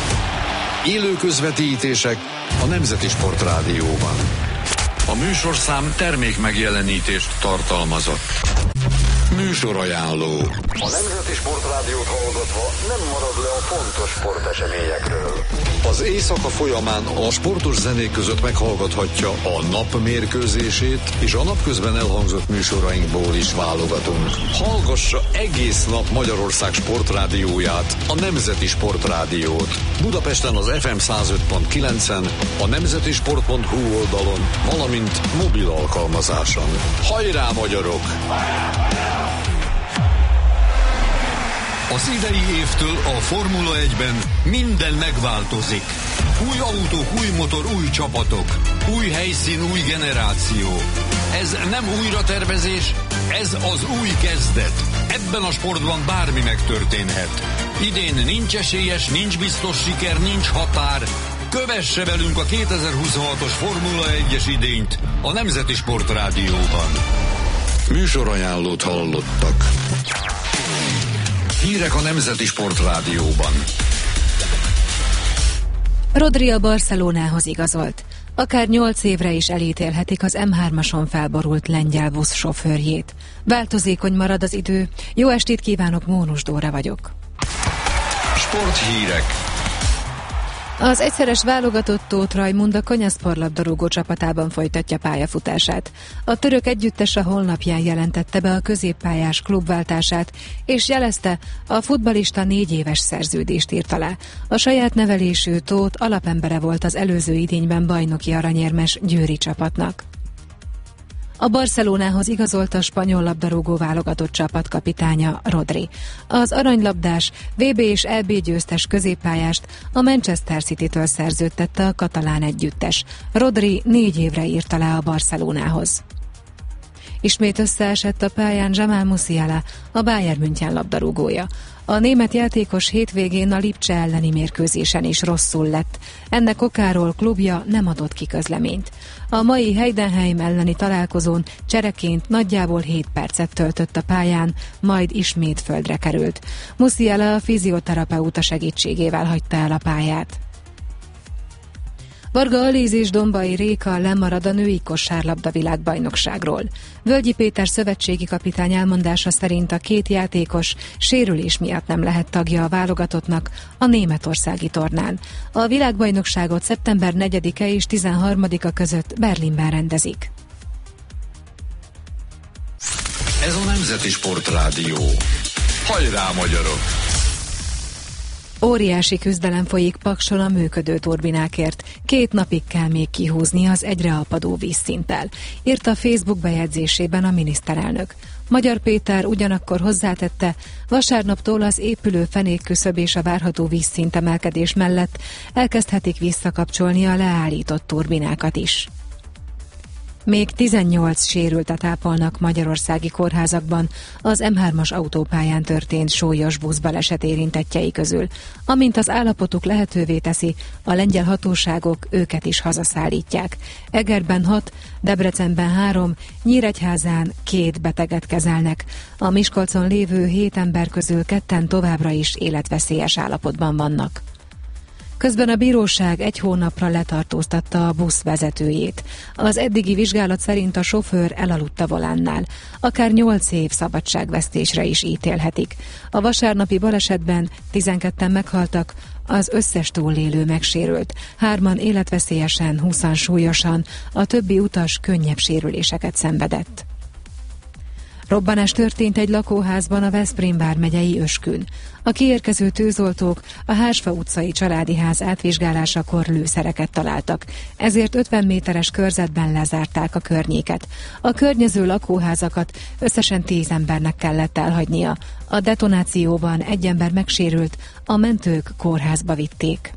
Élő közvetítések a Nemzeti Sport Rádióban. A műsorszám termék megjelenítést tartalmazott. Műsorajánló. A Nemzeti Sport Rádiót hallgatva nem marad le a fontos sporteseményekről. Az éjszaka folyamán a sportos zenék között meghallgathatja a nap mérkőzését, és a napközben elhangzott műsorainkból is válogatunk. Hallgassa egész nap Magyarország sportrádióját, a Nemzeti Sport Rádiót. Budapesten az ef em száz öt pont kilencen, a nemzetisport pont hu oldalon, valamint mobil alkalmazáson. Hajrá, magyarok! Az idei évtől a Formula egyben minden megváltozik. Új autók, új motor, új csapatok. Új helyszín, új generáció. Ez nem újratervezés, ez az új kezdet. Ebben a sportban bármi megtörténhet. Idén nincs esélyes, nincs biztos siker, nincs határ. Kövesse velünk a kétezer-huszonhatos Formula egyes idényt a Nemzeti Sport Rádióban. Műsorajánlót hallottak. Hírek a Nemzeti Sport Rádióban. Rodri a Barcelonához igazolt. Akár nyolc évre is elítélhetik az em hármason felborult lengyel busz sofőrjét. Változékony marad az idő. Jó estét kívánok, Mónus Dóra vagyok. Sporthírek. Az egyszeres válogatott Tóth Rajmund a konyhaszportlabdarúgó csapatában folytatja pályafutását. A török együttes a honlapján jelentette be a középpályás klubváltását, és jelezte, a futballista négy éves szerződést írt alá. A saját nevelésű Tóth alapembere volt az előző idényben bajnoki aranyérmes győri csapatnak. A Barcelonához igazolt a spanyol labdarúgó válogatott csapatkapitánya Rodri. Az aranylabdás, vé bé és é bé győztes középpályást a Manchester City-től szerződtette a katalán együttes. Rodri négy évre írt alá a Barcelonához. Ismét összeesett a pályán Jamal Musiala, a Bayern München labdarúgója. A német játékos hétvégén a Lipcse elleni mérkőzésen is rosszul lett. Ennek okáról klubja nem adott ki közleményt. A mai Heidenheim elleni találkozón csereként nagyjából hét percet töltött a pályán, majd ismét földre került. Musiala a fizioterapeuta segítségével hagyta el a pályát. Varga Alíz és Dombai Réka lemarad a női kosárlabda világbajnokságról. Völgyi Péter szövetségi kapitány elmondása szerint a két játékos sérülés miatt nem lehet tagja a válogatottnak a németországi tornán. A világbajnokságot szeptember negyedike és tizenharmadika között Berlinben rendezik. Ez a Nemzeti Sportrádió. Hajrá, magyarok! Óriási küzdelem folyik Pakson a működő turbinákért. Két napig kell még kihúzni az egyre apadó vízszinttel, írta a Facebook bejegyzésében a miniszterelnök. Magyar Péter ugyanakkor hozzátette, vasárnaptól az épülő fenékküszöb és a várható vízszintemelkedés mellett elkezdhetik visszakapcsolni a leállított turbinákat is. Még tizennyolc sérültet ápolnak magyarországi kórházakban az em hármas autópályán történt súlyos buszbaleset érintettjei közül. Amint az állapotuk lehetővé teszi, a lengyel hatóságok őket is hazaszállítják. Egerben hat, Debrecenben három, Nyíregyházán két beteget kezelnek. A Miskolcon lévő hét ember közül ketten továbbra is életveszélyes állapotban vannak. Közben a bíróság egy hónapra letartóztatta a busz vezetőjét. Az eddigi vizsgálat szerint a sofőr elaludt a volánnál. Akár nyolc év szabadságvesztésre is ítélhetik. A vasárnapi balesetben tizenketten meghaltak, az összes túlélő megsérült. Hárman életveszélyesen, húszan súlyosan, a többi utas könnyebb sérüléseket szenvedett. Robbanás történt egy lakóházban a Veszprém vármegyei Öskün. A kiérkező tűzoltók a Hársfa utcai családi ház átvizsgálásakor lőszereket találtak, ezért ötven méteres körzetben lezárták a környéket. A környező lakóházakat összesen tíz embernek kellett elhagynia. A detonációban egy ember megsérült, a mentők kórházba vitték.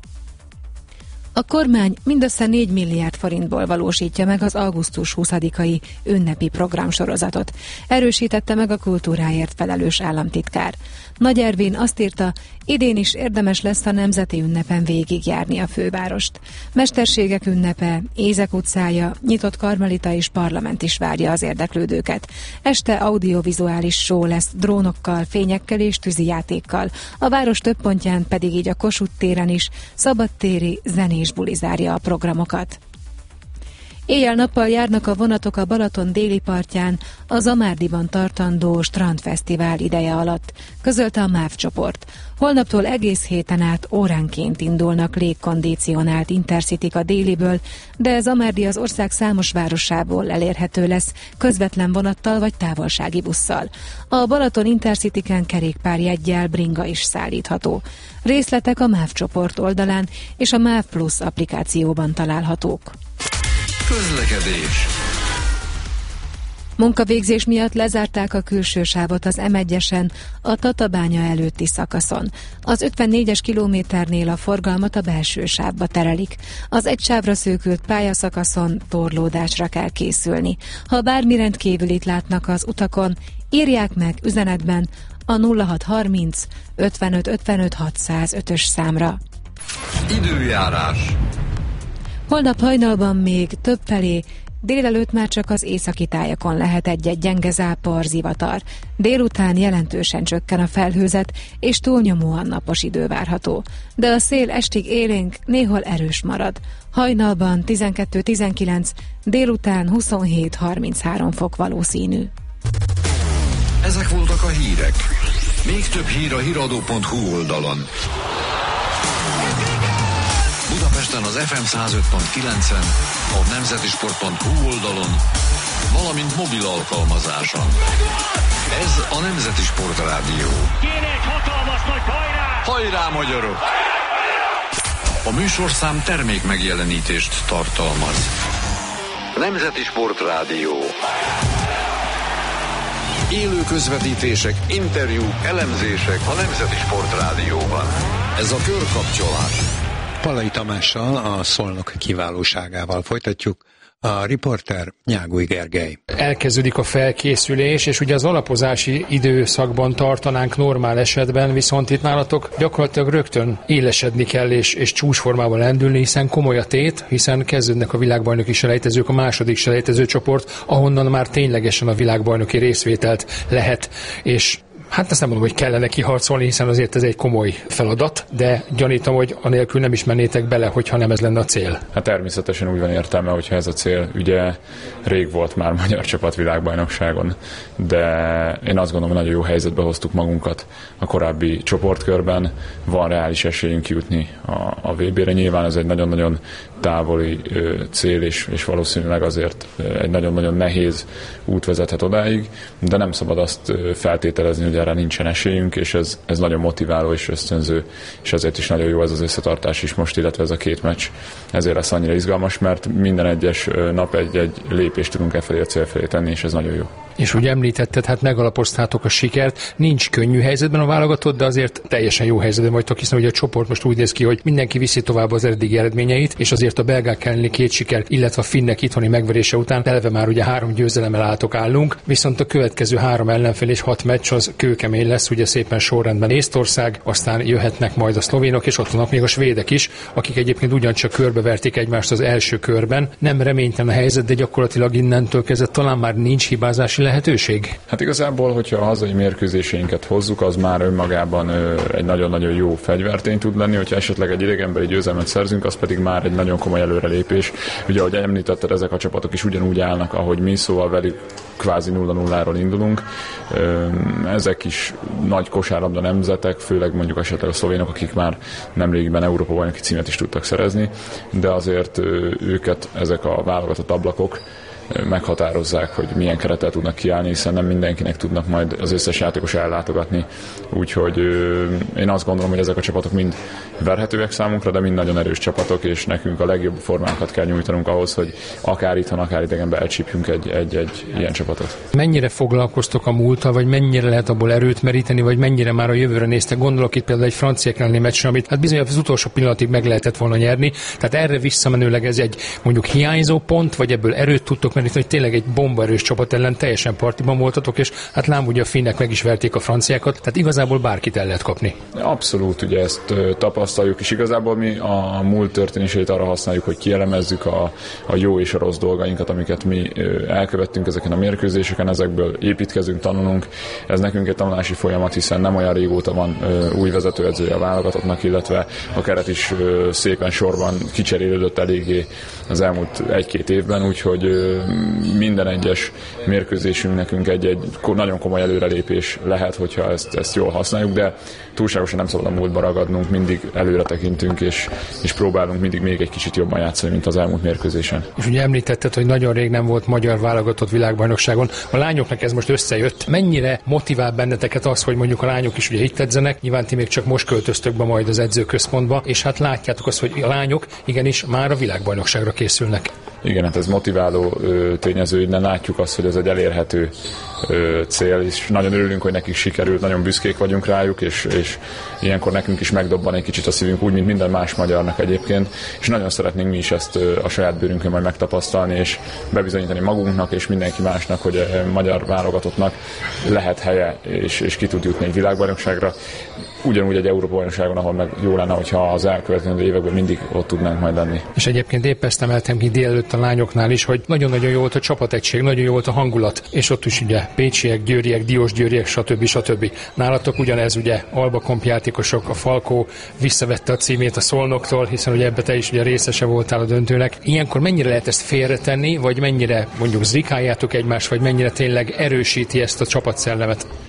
A kormány mindössze négy milliárd forintból valósítja meg az augusztus huszadikai ünnepi programsorozatot. Erősítette meg a kultúráért felelős államtitkár. Nagy Ervin azt írta, idén is érdemes lesz a nemzeti ünnepen végigjárni a fővárost. Mesterségek ünnepe, Ézek utcája, nyitott karmelita és parlament is várja az érdeklődőket. Este audiovizuális show lesz drónokkal, fényekkel és tűzijátékkal. A város több pontján pedig így a Kossuth téren is szabadtéri zenés buli zárja a programokat. Éjjel-nappal járnak a vonatok a Balaton déli partján a Zamárdiban tartandó strandfesztivál ideje alatt, közölte a MÁV csoport. Holnaptól egész héten át óránként indulnak légkondicionált intercityk a déliből, de Zamárdi az ország számos városából elérhető lesz közvetlen vonattal vagy távolsági busszal. A Balaton intercityken kerékpárjeggyel bringa is szállítható. Részletek a MÁV csoport oldalán és a MÁV Plus applikációban találhatók. Közlekedés. Munkavégzés miatt lezárták a külső sávot az em egyesen a Tatabánya előtti szakaszon. Az ötvennégyes kilométernél a forgalmat a belső sávba terelik. Az egy sávra szűkült pályaszakaszon torlódásra kell készülni. Ha bármi rendkívülit látnak az utakon, írják meg üzenetben a nulla hat harminc ötvenöt ötvenöt hatszázötös számra. Időjárás. Holnap hajnalban még több felé, délelőtt már csak az északi tájakon lehet egy-egy gyenge zápor, zivatar. Délután jelentősen csökken a felhőzet, és túlnyomóan napos idő várható. De a szél estig élénk, néhol erős marad. Hajnalban tizenkettő tizenkilenc, délután huszonhét harminchárom fok valószínű. Ezek voltak a hírek. Még több hír a híradó pont hu oldalon. délután az ef em száz öt pont kilencen, a nemzetisport pont hu oldalon, valamint mobil alkalmazáson. Ez a Nemzeti Sport Rádió. Kéne egy hatalmas nagy hajrá! Hajrá, magyarok! A műsorszám termék megjelenítést tartalmaz. Nemzeti Sport Rádió. Élő közvetítések, interjúk, elemzések a Nemzeti Sport Rádióban. Ez a körkapcsolás. Palay Tamással, a Szolnok kiválóságával folytatjuk. A riporter Nyágúj Gergely. Elkezdődik a felkészülés, és ugye az alapozási időszakban tartanánk normál esetben, viszont itt nálatok gyakorlatilag rögtön élesedni kell, és, és csúcsformában lendülni, hiszen komoly a tét, hiszen kezdődnek a világbajnoki selejtezők, a második selejtező csoport, ahonnan már ténylegesen a világbajnoki részvételt lehet, és hát ezt nem mondom, hogy kellene kiharcolni, hiszen azért ez egy komoly feladat, de gyanítom, hogy anélkül nem is mennétek bele, hogyha nem ez lenne a cél. Hát természetesen úgy van értelme, hogyha ez a cél. Ugye rég volt már magyar csapat világbajnokságon, de én azt gondolom, hogy nagyon jó helyzetbe hoztuk magunkat a korábbi csoportkörben. Van reális esélyünk jutni a, a vé bére. Nyilván ez egy nagyon-nagyon távoli ö, cél, és, és valószínűleg azért egy nagyon-nagyon nehéz út vezethet odáig, de nem szabad azt feltételezni, hogy erre nincsen esélyünk, és ez, ez nagyon motiváló és ösztönző, és ezért is nagyon jó ez az összetartás is most, illetve ez a két meccs. Ezért lesz annyira izgalmas, mert minden egyes nap egy-egy lépést tudunk e felé a cél felé tenni, és ez nagyon jó. És úgy említetted, hát megalapoztátok a sikert, nincs könnyű helyzetben a válogatott, de azért teljesen jó helyzetben vagytok, hiszen ugye a csoport most úgy néz ki, hogy mindenki viszi tovább az eddigi eredményeit, és azért a belgák elleni két siker, illetve a finnek itthoni megverése után eleve már ugye három győzelemmel álltok állunk, viszont a következő három ellenfél és hat meccs az kőkemény lesz, ugye szépen sorrendben Észtország, aztán jöhetnek majd a szlovénok, és ott vannak még a svédek is, akik egyébként ugyancsak körbeverték egymást az első körben. Nem reménytelen a helyzet, de gyakorlatilag innentől kezdve talán már nincs hibázási lehetőség. Hát igazából, hogyha a hazai mérkőzéseinket hozzuk, az már önmagában ö, egy nagyon-nagyon jó fegyvertény tud lenni, hogyha esetleg egy idegenbeli győzelmet szerzünk, az pedig már egy nagyon komoly előrelépés. Ugye, ahogy említetted, ezek a csapatok is ugyanúgy állnak, ahogy mi, szóval velük kvázi nulla nulláról indulunk. Ezek is nagy kosárlabda nemzetek, főleg mondjuk esetleg a szlovénok, akik már nemrégiben Európa-bajnoki címet is tudtak szerezni, de azért őket ezek a válogatott ablakok meghatározzák, hogy milyen kerettel tudnak kiállni, hiszen nem mindenkinek tudnak majd az összes játékos ellátogatni. Úgyhogy én azt gondolom, hogy ezek a csapatok mind verhetőek számunkra, de mind nagyon erős csapatok, és nekünk a legjobb formánkat kell nyújtanunk ahhoz, hogy akár itthon, akár idegenben elcsípjünk egy, egy, egy ilyen csapatot. Mennyire foglalkoztok a múlttal, vagy mennyire lehet abból erőt meríteni, vagy mennyire már a jövőre néztek? Gondolok itt például egy franciák elleni meccsre, amit hát bizony az utolsó pillanatig meg lehetett volna nyerni. Tehát erre visszamenőleg ez egy mondjuk hiányzó pont, vagy ebből erőt tudtok meríteni, hogy tényleg egy bombaerős csapat ellen teljesen partiban voltatok, és hát lám ugye a finnek meg is verték a franciákat, tehát igazából bárkit el lehet kapni. Abszolút, ugye ezt tapasztaljuk, és igazából mi a múlt történéseit arra használjuk, hogy kielemezzük a, a jó és a rossz dolgainkat, amiket mi elkövettünk ezeken a mérkőzéseken, ezekből építkezünk, tanulunk. Ez nekünk egy tanulási folyamat, hiszen nem olyan régóta van új vezetőedzője a válogatottnak, illetve a keret is szépen sorban kicserélődött eléggé az elmúlt egy-két évben, úgyhogy minden egyes mérkőzésünk nekünk egy-egy nagyon komoly előrelépés lehet, hogyha ezt, ezt jól használjuk, de túlságosan nem szabad a múltba ragadnunk, mindig előre tekintünk, és, és próbálunk mindig még egy kicsit jobban játszani, mint az elmúlt mérkőzésen. És ugye említetted, hogy nagyon rég nem volt magyar válogatott világbajnokságon. A lányoknak ez most összejött. Mennyire motivál benneteket az, hogy mondjuk a lányok is ugye itt edzenek, nyilván ti még csak most költöztök be majd az edzőközpontba, és hát látjátok azt, hogy a lányok igenis már a világbajnokságra készülnek. Igen, hát ez motiváló ö, tényező, innen látjuk azt, hogy ez egy elérhető ö, cél, és nagyon örülünk, hogy nekik sikerült, nagyon büszkék vagyunk rájuk, és, és ilyenkor nekünk is megdobban egy kicsit a szívünk, úgy, mint minden más magyarnak egyébként, és nagyon szeretnénk mi is ezt ö, a saját bőrünkön majd megtapasztalni, és bebizonyítani magunknak, és mindenki másnak, hogy a magyar válogatottnak lehet helye, és, és ki tud jutni egy világbajnokságra. Ugyanúgy egy Európa-bajnokságon, ahol meg jó lenne, hogyha az elkövetkező években mindig ott tudnánk majd lenni. És egyébként épp ezt emeltem ki délelőtt a lányoknál is, hogy nagyon-nagyon jó volt a csapategység, nagyon jó volt a hangulat, és ott is ugye pécsiek, győriek, diósgyőriek, stb. stb. Nálatok ugyanez ugye Alba-Komp játékosok, a Falkó visszavette a címét a Szolnoktól, hiszen ugye ebbe te is ugye részese voltál a döntőnek. Ilyenkor mennyire lehet ezt félretenni, vagy mennyire mondjuk zrikáljátok egymást, vagy mennyire tényleg erősíti ezt a csapatszellemet?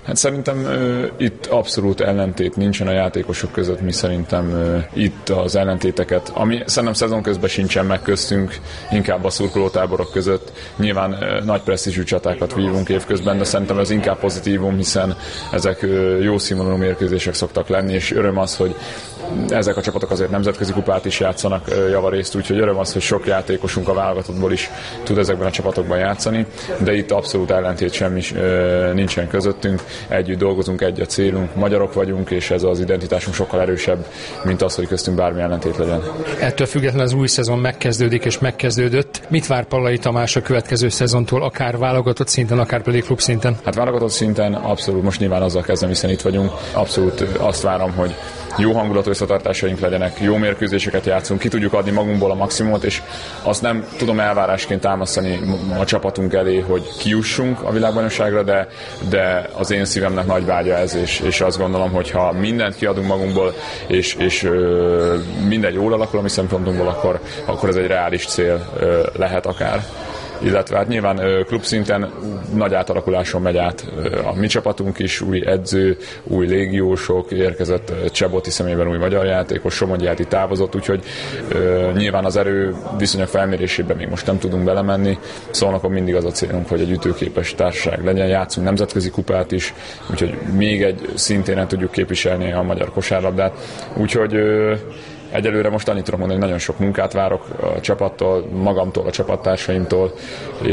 Hát szerintem uh, itt abszolút ellentét nincsen a játékosok között, mi szerintem uh, itt az ellentéteket, ami szerintem szezon közben sincsen meg köztünk, inkább a szurkolótáborok között. Nyilván uh, nagy presztízsű csatákat vívunk évközben, de szerintem ez inkább pozitívum, hiszen ezek uh, jó színvonalú mérkőzések szoktak lenni, és öröm az, hogy ezek a csapatok azért nemzetközi kupát is játszanak uh, javarészt, úgyhogy öröm az, hogy sok játékosunk a válogatottból is tud ezekben a csapatokban játszani, de itt abszolút ellentét semmi uh, nincsen közöttünk. Együtt dolgozunk, egy a célunk, magyarok vagyunk, és ez az identitásunk sokkal erősebb, mint az, hogy köztünk bármi ellentét legyen. Ettől függetlenül az új szezon megkezdődik és megkezdődött. Mit vár Pallai Tamás a következő szezontól, akár válogatott szinten, akár pedig klub szinten? Hát válogatott szinten abszolút, most nyilván azzal kezdem, hiszen itt vagyunk. Abszolút azt várom, hogy jó hangulatú összetartásaink legyenek, jó mérkőzéseket játszunk, ki tudjuk adni magunkból a maximumot, és azt nem tudom elvárásként támasztani a csapatunk elé, hogy kijussunk a világbajnokságra, de, de az én szívemnek nagy vágya ez, és, és azt gondolom, hogy ha mindent kiadunk magunkból, és, és ö, mindegy jól alakul a mi szempontunkból, akkor, akkor ez egy reális cél ö, lehet akár. Illetve hát nyilván ö, klubszinten nagy átalakuláson megy át ö, a mi csapatunk is, új edző, új légiósok, érkezett Cseboti személyben új magyar játékos, Somogyi távozott, úgyhogy ö, nyilván az erő viszonyok felmérésében még most nem tudunk belemenni, Szolnokon mindig az a célunk, hogy egy ütőképes társaság legyen, játszunk nemzetközi kupát is, úgyhogy még egy szintén tudjuk képviselni a magyar kosárlabdát, úgyhogy ö, egyelőre most annyit tudom mondani, hogy nagyon sok munkát várok a csapattól, magamtól, a csapattársaimtól,